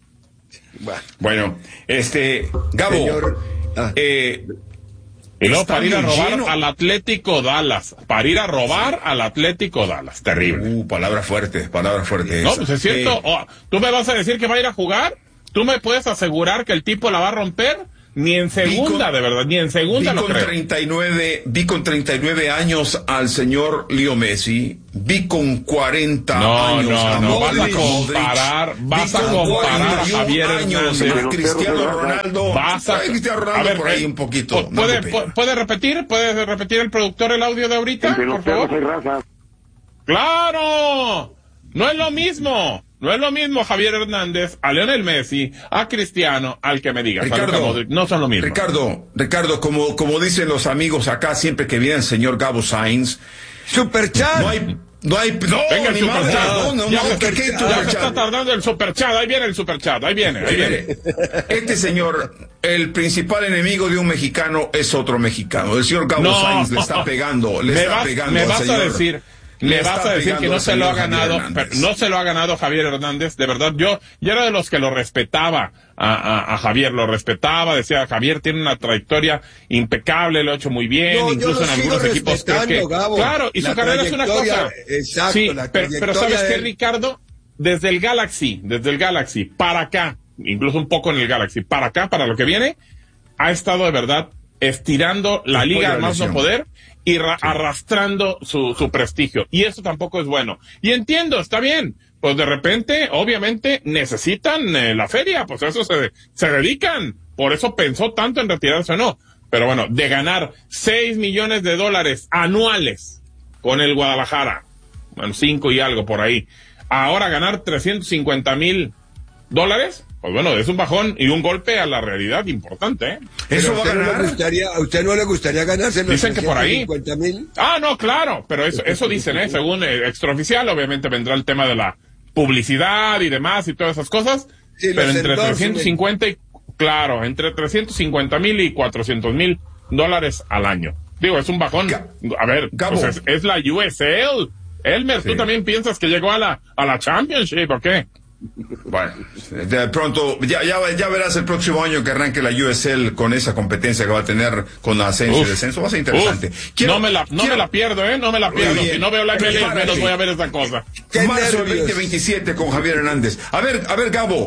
Bueno, este, Gabo, Señor, ah. eh, Y luego para ir a estadio robar lleno. al Atlético Dallas. Para ir a robar al Atlético Dallas. Terrible. Uh, palabra fuerte, palabra fuerte. No, esa. pues es cierto. Eh, Oh, ¿tú me vas a decir que va a ir a jugar? ¿Tú me puedes asegurar que el tipo la va a romper? Ni en segunda, con- de verdad, ni en segunda vi lo con creo. treinta y nueve, vi con treinta y nueve años al señor Leo Messi, vi con cuarenta No, años no, a no, vas a Modric, comparar, vi vas a con comparar a cuarenta y uno Javier años Hernández. a Cristiano Ronaldo, Vas a, Ay, Cristiano a Ronaldo ver, por ahí eh, un poquito. no ¿Puede, me pu- pega. ¿Puede repetir? ¿Puede repetir el productor el audio de ahorita, Entre los por favor? perros hay raza. ¡Claro! No es lo mismo. No es lo mismo Javier Hernández, a Lionel Messi, a Cristiano, al que me digas. a Luka Ricardo, Modric. No son lo mismo. Ricardo, Ricardo, como, como dicen los amigos acá siempre que viene el señor Gabo Sainz, Superchat. no hay, no hay, no, Venga el ni madre, superchat. no, no, ya no, se, ¿qué- qué ya superchat? se está tardando el superchat. Ahí viene el superchat. Ahí viene, ahí viene. Este señor, el principal enemigo de un mexicano es otro mexicano. El señor Gabo No. Sainz le está pegando, le me está vas, pegando me al vas señor. a decir, Le me está vas a decir que pegando no al se lo ha señor Javier ganado, Hernández. pero no se lo ha ganado Javier Hernández, de verdad, yo, yo era de los que lo respetaba a, a, a Javier, lo respetaba, decía, Javier tiene una trayectoria impecable, lo ha hecho muy bien, No, yo incluso lo en sigo algunos equipos creo que, respetando, Gabo. claro, y La su carrera es una trayectoria, cosa. exacto, sí, la pero, pero trayectoria ¿sabes de qué, él. Ricardo? Desde el Galaxy, desde el Galaxy, para acá, incluso un poco en el Galaxy, para acá, para lo que viene, ha estado de verdad estirando la Después liga de al la más no lesión. poder y ra- arrastrando su, su prestigio. Y eso tampoco es bueno. Y entiendo, está bien. Pues de repente, obviamente, necesitan eh, la feria, pues a eso se, se dedican. Por eso pensó tanto en retirarse o no. Pero bueno, de ganar seis millones de dólares anuales con el Guadalajara, bueno, cinco y algo por ahí, ahora ganar trescientos cincuenta mil dólares, pues bueno, es un bajón y un golpe a la realidad importante, ¿eh? Eso Pero va a ¿a usted no le ganar. gustaría, ¿a usted no le gustaría ganarse los Dicen que por ahí. cincuenta mil? Ah, no, claro, pero eso, eso dicen, ¿eh? Según eh, extraoficial, obviamente vendrá el tema de la publicidad y demás y todas esas cosas, Sí, pero los entre endorsements. trescientos cincuenta y, claro, entre trescientos cincuenta mil y cuatrocientos mil dólares al año. Digo, es un bajón. Ga- A ver, Gabo. pues es, es la U S L. Elmer, ¿tú Sí. también piensas que llegó a la, a la Championship o qué? Bueno, de pronto, ya, ya, ya verás el próximo año que arranque la U S L con esa competencia que va a tener con ascenso Uf, y descenso. Va a ser interesante. Uf, Quiero- no me la, no quiero- me la pierdo, ¿eh? No me la pierdo. bien. Si no veo la M L S, Prepárate. menos voy a ver esa cosa. ¡Qué Marzo del nervios! veinte veintisiete con Javier Hernández. A ver, a ver, Gabo,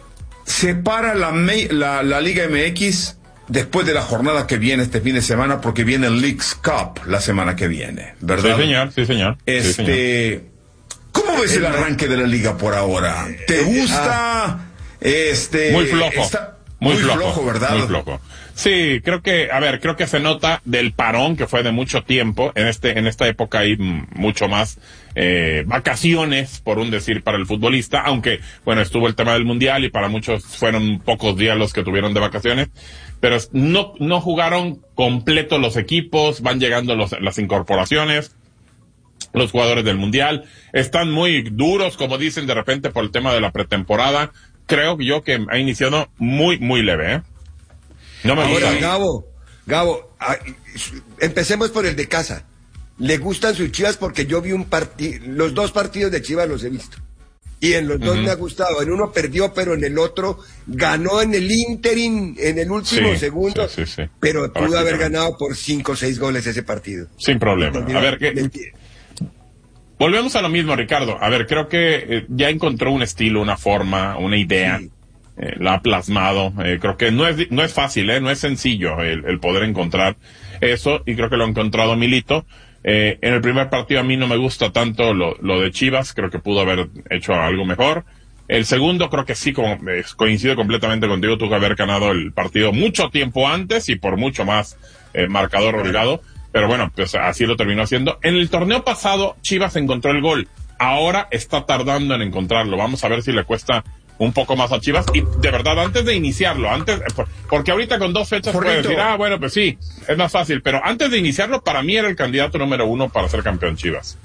separa la, Me- la, la Liga M X después de la jornada que viene este fin de semana, porque viene el Leagues Cup la semana que viene, ¿verdad? Sí, señor, sí, señor. Sí, señor. Este, ¿cómo ves el arranque de la liga por ahora? ¿Te gusta? Este, Muy flojo. está- Muy, muy flojo, flojo, ¿verdad? Muy flojo. Sí, creo que, a ver, creo que se nota del parón que fue de mucho tiempo. En este, en esta época hay mm, mucho más eh, vacaciones, por un decir, para el futbolista, aunque, bueno, estuvo el tema del mundial y para muchos fueron pocos días los que tuvieron de vacaciones, pero no, no jugaron completo los equipos, van llegando los, las incorporaciones. Los jugadores del mundial están muy duros, como dicen de repente por el tema de la pretemporada. Creo yo que ha iniciado muy, muy leve, ¿eh? No me Ahora, gusta. Gabo, Gabo, ah, empecemos por el de casa. ¿Le gustan sus Chivas? Porque yo vi un partido, los dos partidos de Chivas los he visto. Y en los dos Ujú. me ha gustado. En uno perdió, pero en el otro ganó en el interim, en el último Sí, segundo. sí, sí, sí. Pero pudo haber Prácticamente. ganado por cinco o seis goles ese partido. Sin problema. A ver, ¿qué? ¿qué? Volvemos a lo mismo, Ricardo. A ver, creo que eh, ya encontró un estilo, una forma, una idea. Sí. Eh, la ha plasmado. Eh, creo que no es, di- no es fácil, ¿eh? No es sencillo el, el poder encontrar eso. Y creo que lo ha encontrado Milito. Eh, en el primer partido a mí no me gusta tanto lo, lo de Chivas. Creo que pudo haber hecho algo mejor. El segundo creo que sí, como, eh, coincido completamente contigo, tuvo que haber ganado el partido mucho tiempo antes y por mucho más eh, marcador holgado, pero bueno, pues así lo terminó haciendo. En el torneo pasado, Chivas encontró el gol. Ahora está tardando en encontrarlo. Vamos a ver si le cuesta un poco más a Chivas. Y de verdad, antes de iniciarlo, antes, porque ahorita con dos fechas puedes decir, ah, bueno, pues sí, es más fácil. Pero antes de iniciarlo, para mí era el candidato número uno para ser campeón Chivas.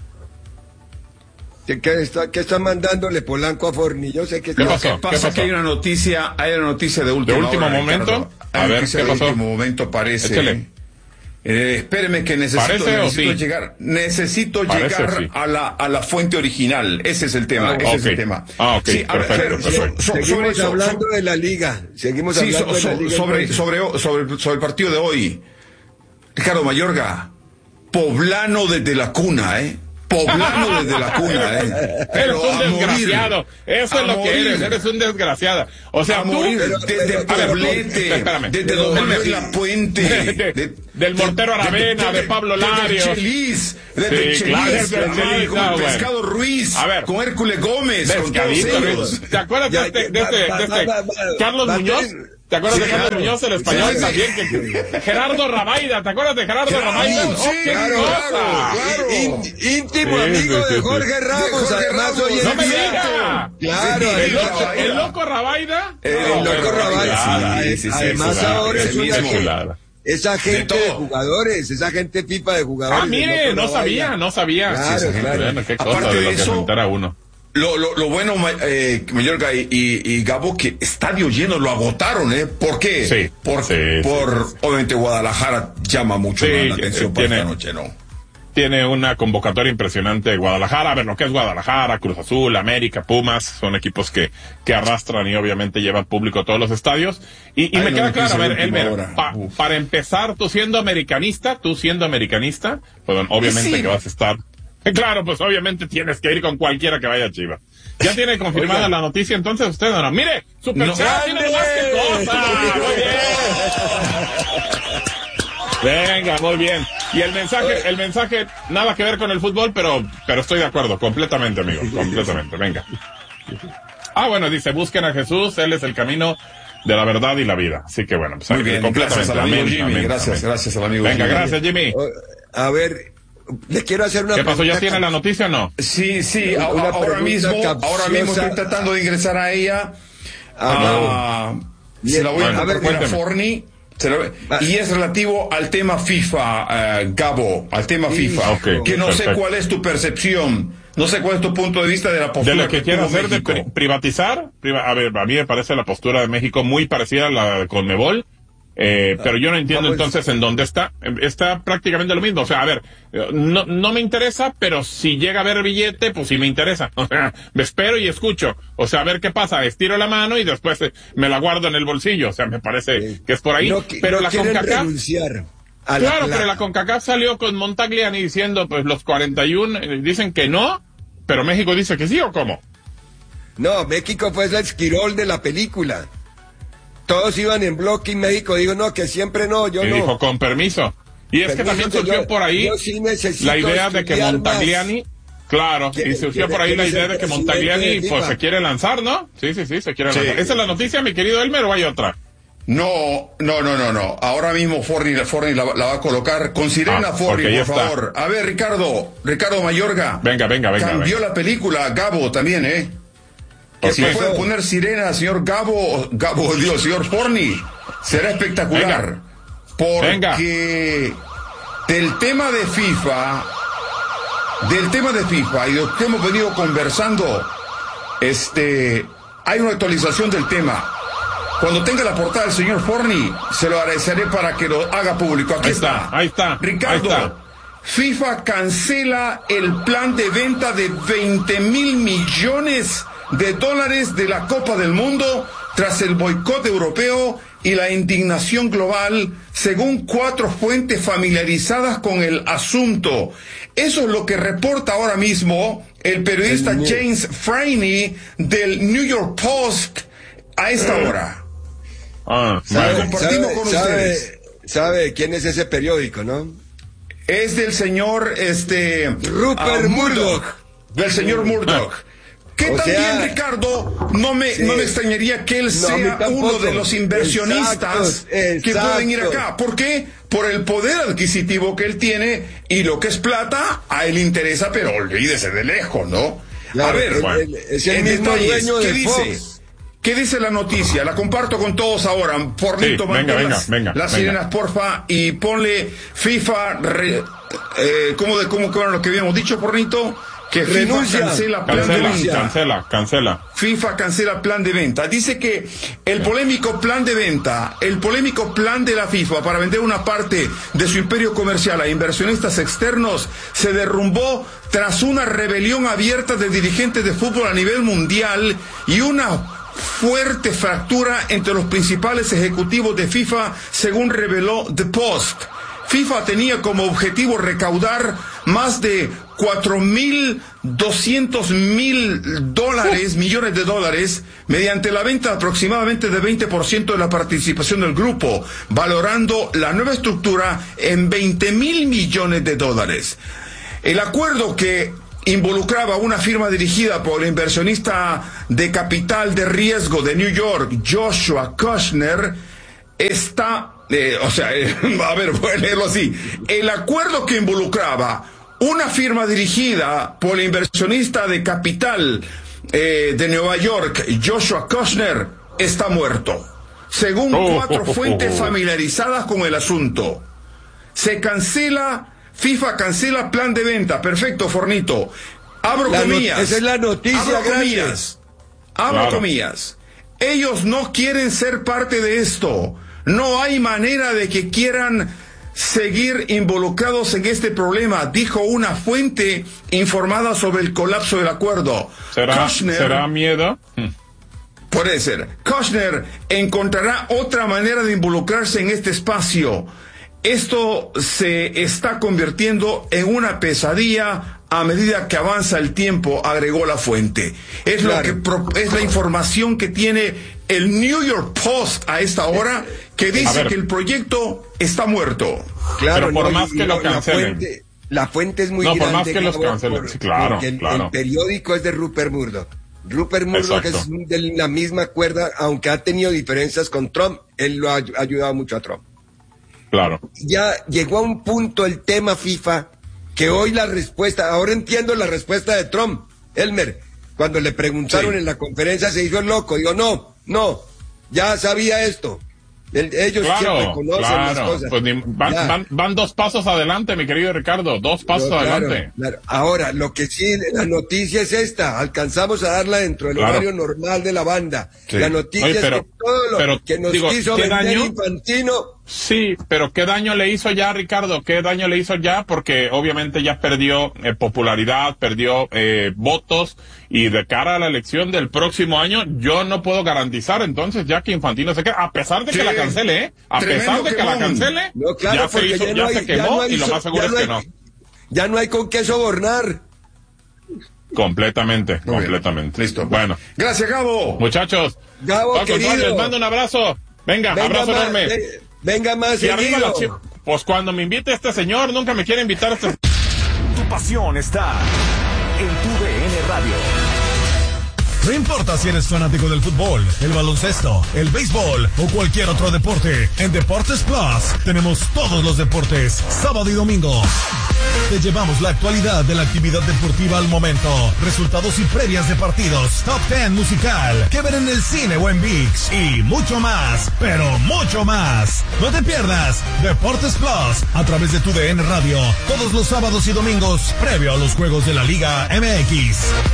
¿Qué, qué está, qué está mandándole Polanco a Forni? Yo sé que... ¿Qué pasó? ¿Qué pasa? Que hay una noticia, hay una noticia de última ¿De último hora, momento? Ricardo. A ver, ¿qué pasó? De último momento parece... Échale. Eh, espéreme que necesito, necesito sí? llegar, necesito Parece, llegar sí. a la a la fuente original. Ese es el tema. Ah, ese okay. es el tema. Ah, ok. Sí, perfecto, ver, perfecto. So, so, Seguimos eso, hablando so, de la liga. Seguimos sí, hablando so, de la liga. Sobre, sobre, sobre, sobre el partido de hoy. Ricardo Mayorga, poblano desde la cuna, ¿eh? Poblano desde la cuna, ¿eh? Eres un desgraciado. Eso es lo que eres. Eres un desgraciado. O sea, tú... Desde Poblete, espérame. desde Don Manuel La Puente. De, de, de, del Mortero Aravena, de, de, de Pablo Larios. De Chelis. Desde sí, Chelis. Claro, Chelis con no, Pescado bueno. Ruiz. A ver. Con Hércules Gómez. Con todos ellos. ¿Te acuerdas ya, de este, de este, de este Carlos Muñoz? ¿Te acuerdas sí, de Carlos claro. Muñoz, el español sí, también? Sí. Que, Gerardo Rabaida, ¿te acuerdas de Gerardo claro, Rabaida? Sí, oh, claro, claro. claro. In, íntimo sí, amigo sí, sí, de Jorge Ramos, Jorge además Ramos, hoy ¡No me diga! Claro, sí, el, loco, el loco Rabaida. El, el loco no, Rabaida, sí, sí, sí, además sí, ahora es una mismo, esa gente de, de jugadores, esa gente FIFA de jugadores. Ah, mire, no sabía, no sabía. Claro, sí, claro. Bueno, qué cosa de lo que se entera uno. Lo, lo, lo bueno, eh, Mayorga y, y, y Gabo, que estadio lleno lo agotaron, ¿eh? ¿Por qué? Sí. Por, sí, por sí. obviamente, Guadalajara llama mucho sí, más la atención para tiene, esta noche, ¿no? Tiene una convocatoria impresionante de Guadalajara. A ver, lo que es Guadalajara, Cruz Azul, América, Pumas, son equipos que, que arrastran y obviamente llevan público a todos los estadios. Y, y Ay, me no queda claro, a ver, Elmer, pa, para empezar, tú siendo americanista, tú siendo americanista, pues obviamente sí. que vas a estar... Claro, pues obviamente tienes que ir con cualquiera que vaya a Chivas. Ya tiene confirmada la noticia, entonces usted no. Mire, Super no, Chat tiene más que cosas. Muy bien. Venga, muy bien. Y el mensaje, el mensaje, nada que ver con el fútbol, pero, pero estoy de acuerdo, completamente, amigo, completamente. Venga. Ah, bueno, dice, busquen a Jesús, él es el camino de la verdad y la vida. Así que bueno, pues muy bien, completamente. Gracias al amigo amén, Jimmy, amén, gracias, amén. gracias al amigo Venga, Jimmy. gracias, Jimmy. A ver, le quiero hacer una ¿Qué pasó? pregunta. ¿Ya tiene la noticia o no? Sí, sí, a, a, ahora mismo, capciosa. ahora mismo estoy tratando de ingresar a ella. Ah, uh, se la voy bueno, a ver bueno, a Forni. La, y es relativo al tema FIFA, uh, Gabo, al tema sí, FIFA. Okay, que no perfecto. sé cuál es tu percepción, no sé cuál es tu punto de vista de la postura. De lo que, que quiere hacer México. de pri privatizar. Priva a ver, a mí me parece la postura de México muy parecida a la de Conmebol. Eh, pero yo no entiendo Vamos. entonces en dónde está. Está prácticamente lo mismo. O sea, a ver, no, no me interesa, pero si llega a ver billete, pues sí me interesa. O sea, me espero y escucho. O sea, a ver qué pasa. Estiro la mano y después eh, me la guardo en el bolsillo. O sea, me parece sí. que es por ahí. No, pero no la CONCACAF. A la claro, pero la CONCACAF salió con Montagliani diciendo, pues los cuarenta y uno eh, dicen que no, pero México dice que sí, ¿o cómo? No, México fue el Esquirol de la película. Todos iban en bloque y México dijo, no, que siempre no, yo y no. dijo, con permiso. Y es permiso que también surgió yo, por ahí sí la idea de que Montagliani, más. claro, y surgió por ahí la idea de que Montagliani pues se quiere lanzar, ¿no? Sí, sí, sí, se quiere sí. lanzar. ¿Esa es la noticia, mi querido Elmer, o hay otra? No, no, no, no, no. Ahora mismo Forni, Forni la, la va a colocar. con Sirena ah, Forni, por está. favor. A ver, Ricardo, Ricardo Mayorga. Venga, venga, venga. Cambió venga. la película, Gabo también, ¿eh? Que si puede poner Sirena, señor Gabo, Gabo, Dios, señor Forni, será espectacular. Venga. Porque Venga. del tema de FIFA, del tema de FIFA y de lo que hemos venido conversando, este, hay una actualización del tema. Cuando tenga la portada del señor Forni, se lo agradeceré para que lo haga público. Aquí ahí está, está, ahí está. Ricardo, ahí está. FIFA cancela el plan de venta de veinte mil millones de dólares de la Copa del Mundo tras el boicot europeo y la indignación global, según cuatro fuentes familiarizadas con el asunto. Eso es lo que reporta ahora mismo el periodista el James Franey del New York Post a esta hora. Ah, ¿Sabe, compartimos sabe, con sabe, ustedes. ¿Sabe quién es ese periódico, no? Es del señor este Rupert uh, Murdoch. Del señor Murdoch. Que o también, sea, Ricardo, no me, sí. no me extrañaría que él No, a mí sea tampoco. uno de los inversionistas Exacto, exacto. que pueden ir acá. ¿Por qué? Por el poder adquisitivo que él tiene y lo que es plata, a él interesa, pero olvídese de lejos, ¿no? Claro, a ver, el, bueno, el, es el en mismo detalles, dueño ¿qué de dice? Fox. ¿Qué dice la noticia? La comparto con todos ahora. Fornito, Sí, venga, mantén venga, las, venga, las venga. sirenas, porfa, y ponle FIFA. Re, eh, ¿Cómo de cómo era lo que habíamos dicho, Fornito? Que Renuncia. FIFA cancela plan de Cancela, venta. cancela, cancela. FIFA cancela plan de venta. Dice que el polémico plan de venta, el polémico plan de la FIFA para vender una parte de su imperio comercial a inversionistas externos se derrumbó tras una rebelión abierta de dirigentes de fútbol a nivel mundial y una fuerte fractura entre los principales ejecutivos de FIFA, según reveló The Post. FIFA tenía como objetivo recaudar más de cuatro mil doscientos mil dólares, millones de dólares, mediante la venta aproximadamente de veinte por ciento de la participación del grupo, valorando la nueva estructura en veinte mil millones de dólares. El acuerdo, que involucraba una firma dirigida por el inversionista de capital de riesgo de New York, Joshua Kushner, está... Eh, o sea, eh, a ver, voy a leerlo así. El acuerdo que involucraba una firma dirigida por el inversionista de capital eh, de Nueva York, Joshua Kushner, está muerto, según cuatro fuentes familiarizadas con el asunto. Se cancela, FIFA cancela plan de venta. Perfecto, Fornito. Abro La comillas. no- esa es la noticia Abro grande. comillas. Abro Claro. comillas. Ellos no quieren ser parte de esto. No hay manera de que quieran seguir involucrados en este problema, dijo una fuente informada sobre el colapso del acuerdo. ¿Será, Kushner, ¿será miedo? Hmm. Puede ser. Kushner encontrará otra manera de involucrarse en este espacio. Esto se está convirtiendo en una pesadilla a medida que avanza el tiempo, agregó la fuente. Es Claro. lo que pro- es la información que tiene el New York Post a esta hora, que dice ver. que el proyecto está muerto. Claro, Pero por no, más y- que y lo la- la cancelen. fuente- La fuente es muy No, por grande. más que los Gabo, cancelen, por- sí, claro, porque el, claro. el periódico es de Rupert Murdoch. Rupert Murdoch Exacto. es de la misma cuerda, aunque ha tenido diferencias con Trump, él lo ha ay- ayudado mucho a Trump. Claro. Ya llegó a un punto el tema FIFA, que hoy la respuesta, ahora entiendo la respuesta de Trump, Elmer, cuando le preguntaron Sí. en la conferencia se hizo el loco, dijo, no, no, ya sabía esto. El- ellos siempre Claro, conocen las claro. cosas. Pues ni- van, Ya. van, van dos pasos adelante, mi querido Ricardo, dos pasos No, claro, adelante. claro. Ahora, lo que sí, la noticia es esta, alcanzamos a darla dentro del Claro. horario normal de la banda. Sí. La noticia Oye, pero- es que todo lo pero, que nos digo, quiso ¿qué vender daño? Infantino, Sí, pero ¿qué daño le hizo ya, Ricardo? ¿Qué daño le hizo ya? Porque obviamente ya perdió eh, popularidad, perdió eh, votos, y de cara a la elección del próximo año, yo no puedo garantizar entonces ya que Infantino se queda, a pesar de que Sí. la cancele, ¿eh? A Tremendo pesar de que la quemón. cancele, no, claro, ya se porque hizo, ya, ya no hay, se ya quemó, no hay y lo so- más seguro ya es no que hay- no. ya no hay con qué sobornar. Completamente, Muy bien. completamente. Listo. Bueno, Gracias, Gabo. muchachos, Gabo, al contrario, querido. les mando un abrazo. Venga, Venga abrazo más, enorme. ve- venga más Y arriba seguido. la Chivas. Pues cuando me invite este señor, nunca me quiere invitar a este... Tu pasión está en tu D N Radio. No importa si eres fanático del fútbol, el baloncesto, el béisbol o cualquier otro deporte, en Deportes Plus tenemos todos los deportes, sábado y domingo. Te llevamos la actualidad de la actividad deportiva al momento, resultados y previas de partidos, top ten musical, que ver en el cine o en ViX y mucho más, pero mucho más. No te pierdas Deportes Plus a través de tu D N Radio, todos los sábados y domingos, previo a los juegos de la Liga M X.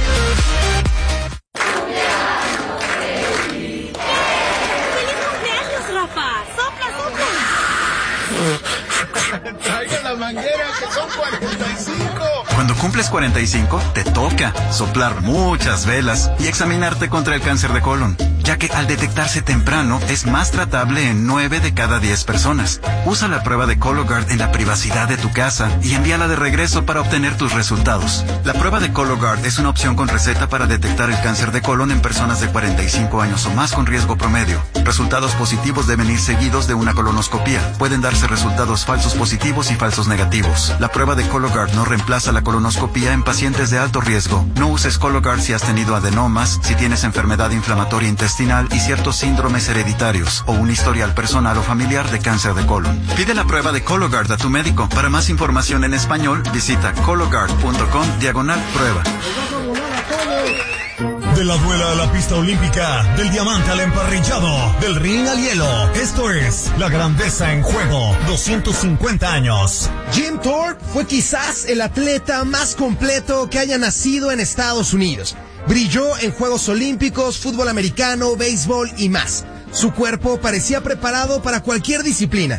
Traigan la manguera, que son cuarenta y cinco. Cuando cumples cuarenta y cinco, te toca soplar muchas velas y examinarte contra el cáncer de colon. ya que al detectarse temprano es más tratable en nueve de cada diez personas. Usa la prueba de Cologuard en la privacidad de tu casa y envíala de regreso para obtener tus resultados. La prueba de Cologuard es una opción con receta para detectar el cáncer de colon en personas de cuarenta y cinco años o más con riesgo promedio. Resultados positivos deben ir seguidos de una colonoscopía. Pueden darse resultados falsos positivos y falsos negativos. La prueba de Cologuard no reemplaza la colonoscopía en pacientes de alto riesgo. No uses Cologuard si has tenido adenomas, si tienes enfermedad inflamatoria intestinal y ciertos síndromes hereditarios o un historial personal o familiar de cáncer de colon. Pide la prueba de Cologuard a tu médico. Para más información en español, visita cologuard punto com diagonal prueba. De la duela a la pista olímpica, del diamante al emparrillado, del ring al hielo. Esto es La Grandeza en Juego, doscientos cincuenta años. Jim Thorpe fue quizás el atleta más completo que haya nacido en Estados Unidos. Brilló en Juegos Olímpicos, fútbol americano, béisbol y más. Su cuerpo parecía preparado para cualquier disciplina.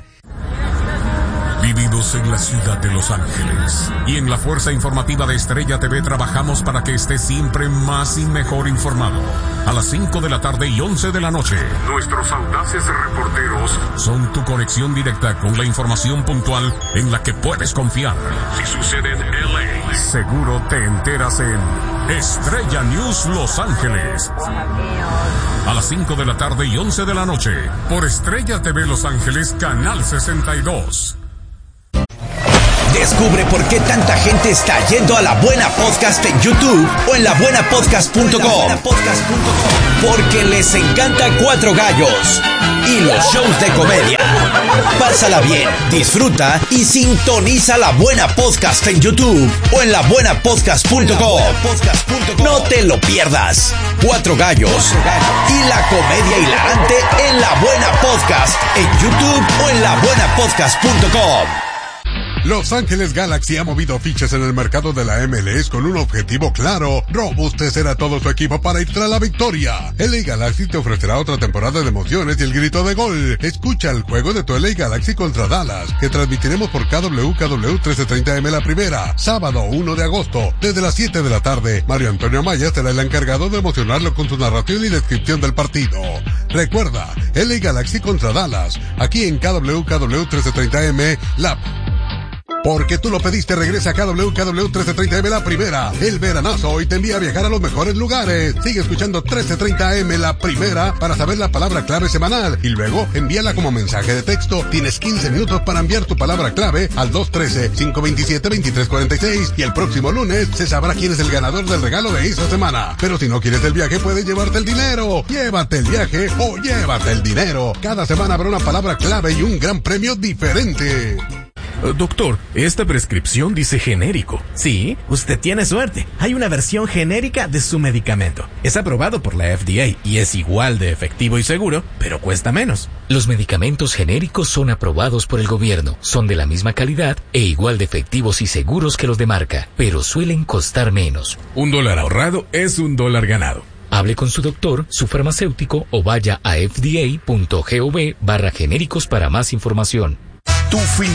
Vividos en la ciudad de Los Ángeles y en la fuerza informativa de Estrella T V trabajamos para que estés siempre más y mejor informado. A las cinco de la tarde y once de la noche, nuestros audaces reporteros son tu conexión directa con la información puntual en la que puedes confiar. Si sucede en L A, seguro te enteras en Estrella News Los Ángeles. A las cinco de la tarde y once de la noche, por Estrella T V Los Ángeles, Canal sesenta y dos. Descubre por qué tanta gente está yendo a La Buena Podcast en YouTube o en la buena podcast punto com. Porque les encanta Cuatro Gallos y los shows de comedia. Pásala bien, disfruta y sintoniza La Buena Podcast en YouTube o en la buena podcast punto com. No te lo pierdas. Cuatro Gallos y la comedia hilarante en La Buena Podcast en YouTube o en la buena podcast punto com. Los Ángeles Galaxy ha movido fichas en el mercado de la M L S con un objetivo claro: robustecer a todo su equipo para ir tras la victoria. L A Galaxy te ofrecerá otra temporada de emociones y el grito de gol. Escucha el juego de tu L A Galaxy contra Dallas, que transmitiremos por K W K W trece treinta M la primera, sábado uno de agosto, desde las siete de la tarde. Mario Antonio Amaya será el encargado de emocionarlo con su narración y descripción del partido. Recuerda, L A Galaxy contra Dallas, aquí en K W K W trece treinta M, la... Porque tú lo pediste, regresa a K W K W trece treinta M la primera, el veranazo, y te envía a viajar a los mejores lugares. Sigue escuchando trece treinta M la primera para saber la palabra clave semanal y luego envíala como mensaje de texto. Tienes quince minutos para enviar tu palabra clave al dos uno tres, cinco dos siete, dos tres cuatro seis y el próximo lunes se sabrá quién es el ganador del regalo de esta semana. Pero si no quieres el viaje, puedes llevarte el dinero. Llévate el viaje o llévate el dinero. Cada semana habrá una palabra clave y un gran premio diferente. Uh, doctor, esta prescripción dice genérico. Sí, usted tiene suerte. Hay una versión genérica de su medicamento. Es aprobado por la F D A y es igual de efectivo y seguro, pero cuesta menos. Los medicamentos genéricos son aprobados por el gobierno, son de la misma calidad e igual de efectivos y seguros que los de marca, pero suelen costar menos. Un dólar ahorrado es un dólar ganado. Hable con su doctor, su farmacéutico o vaya a f d a punto gov barra genéricos para más información. Tu fin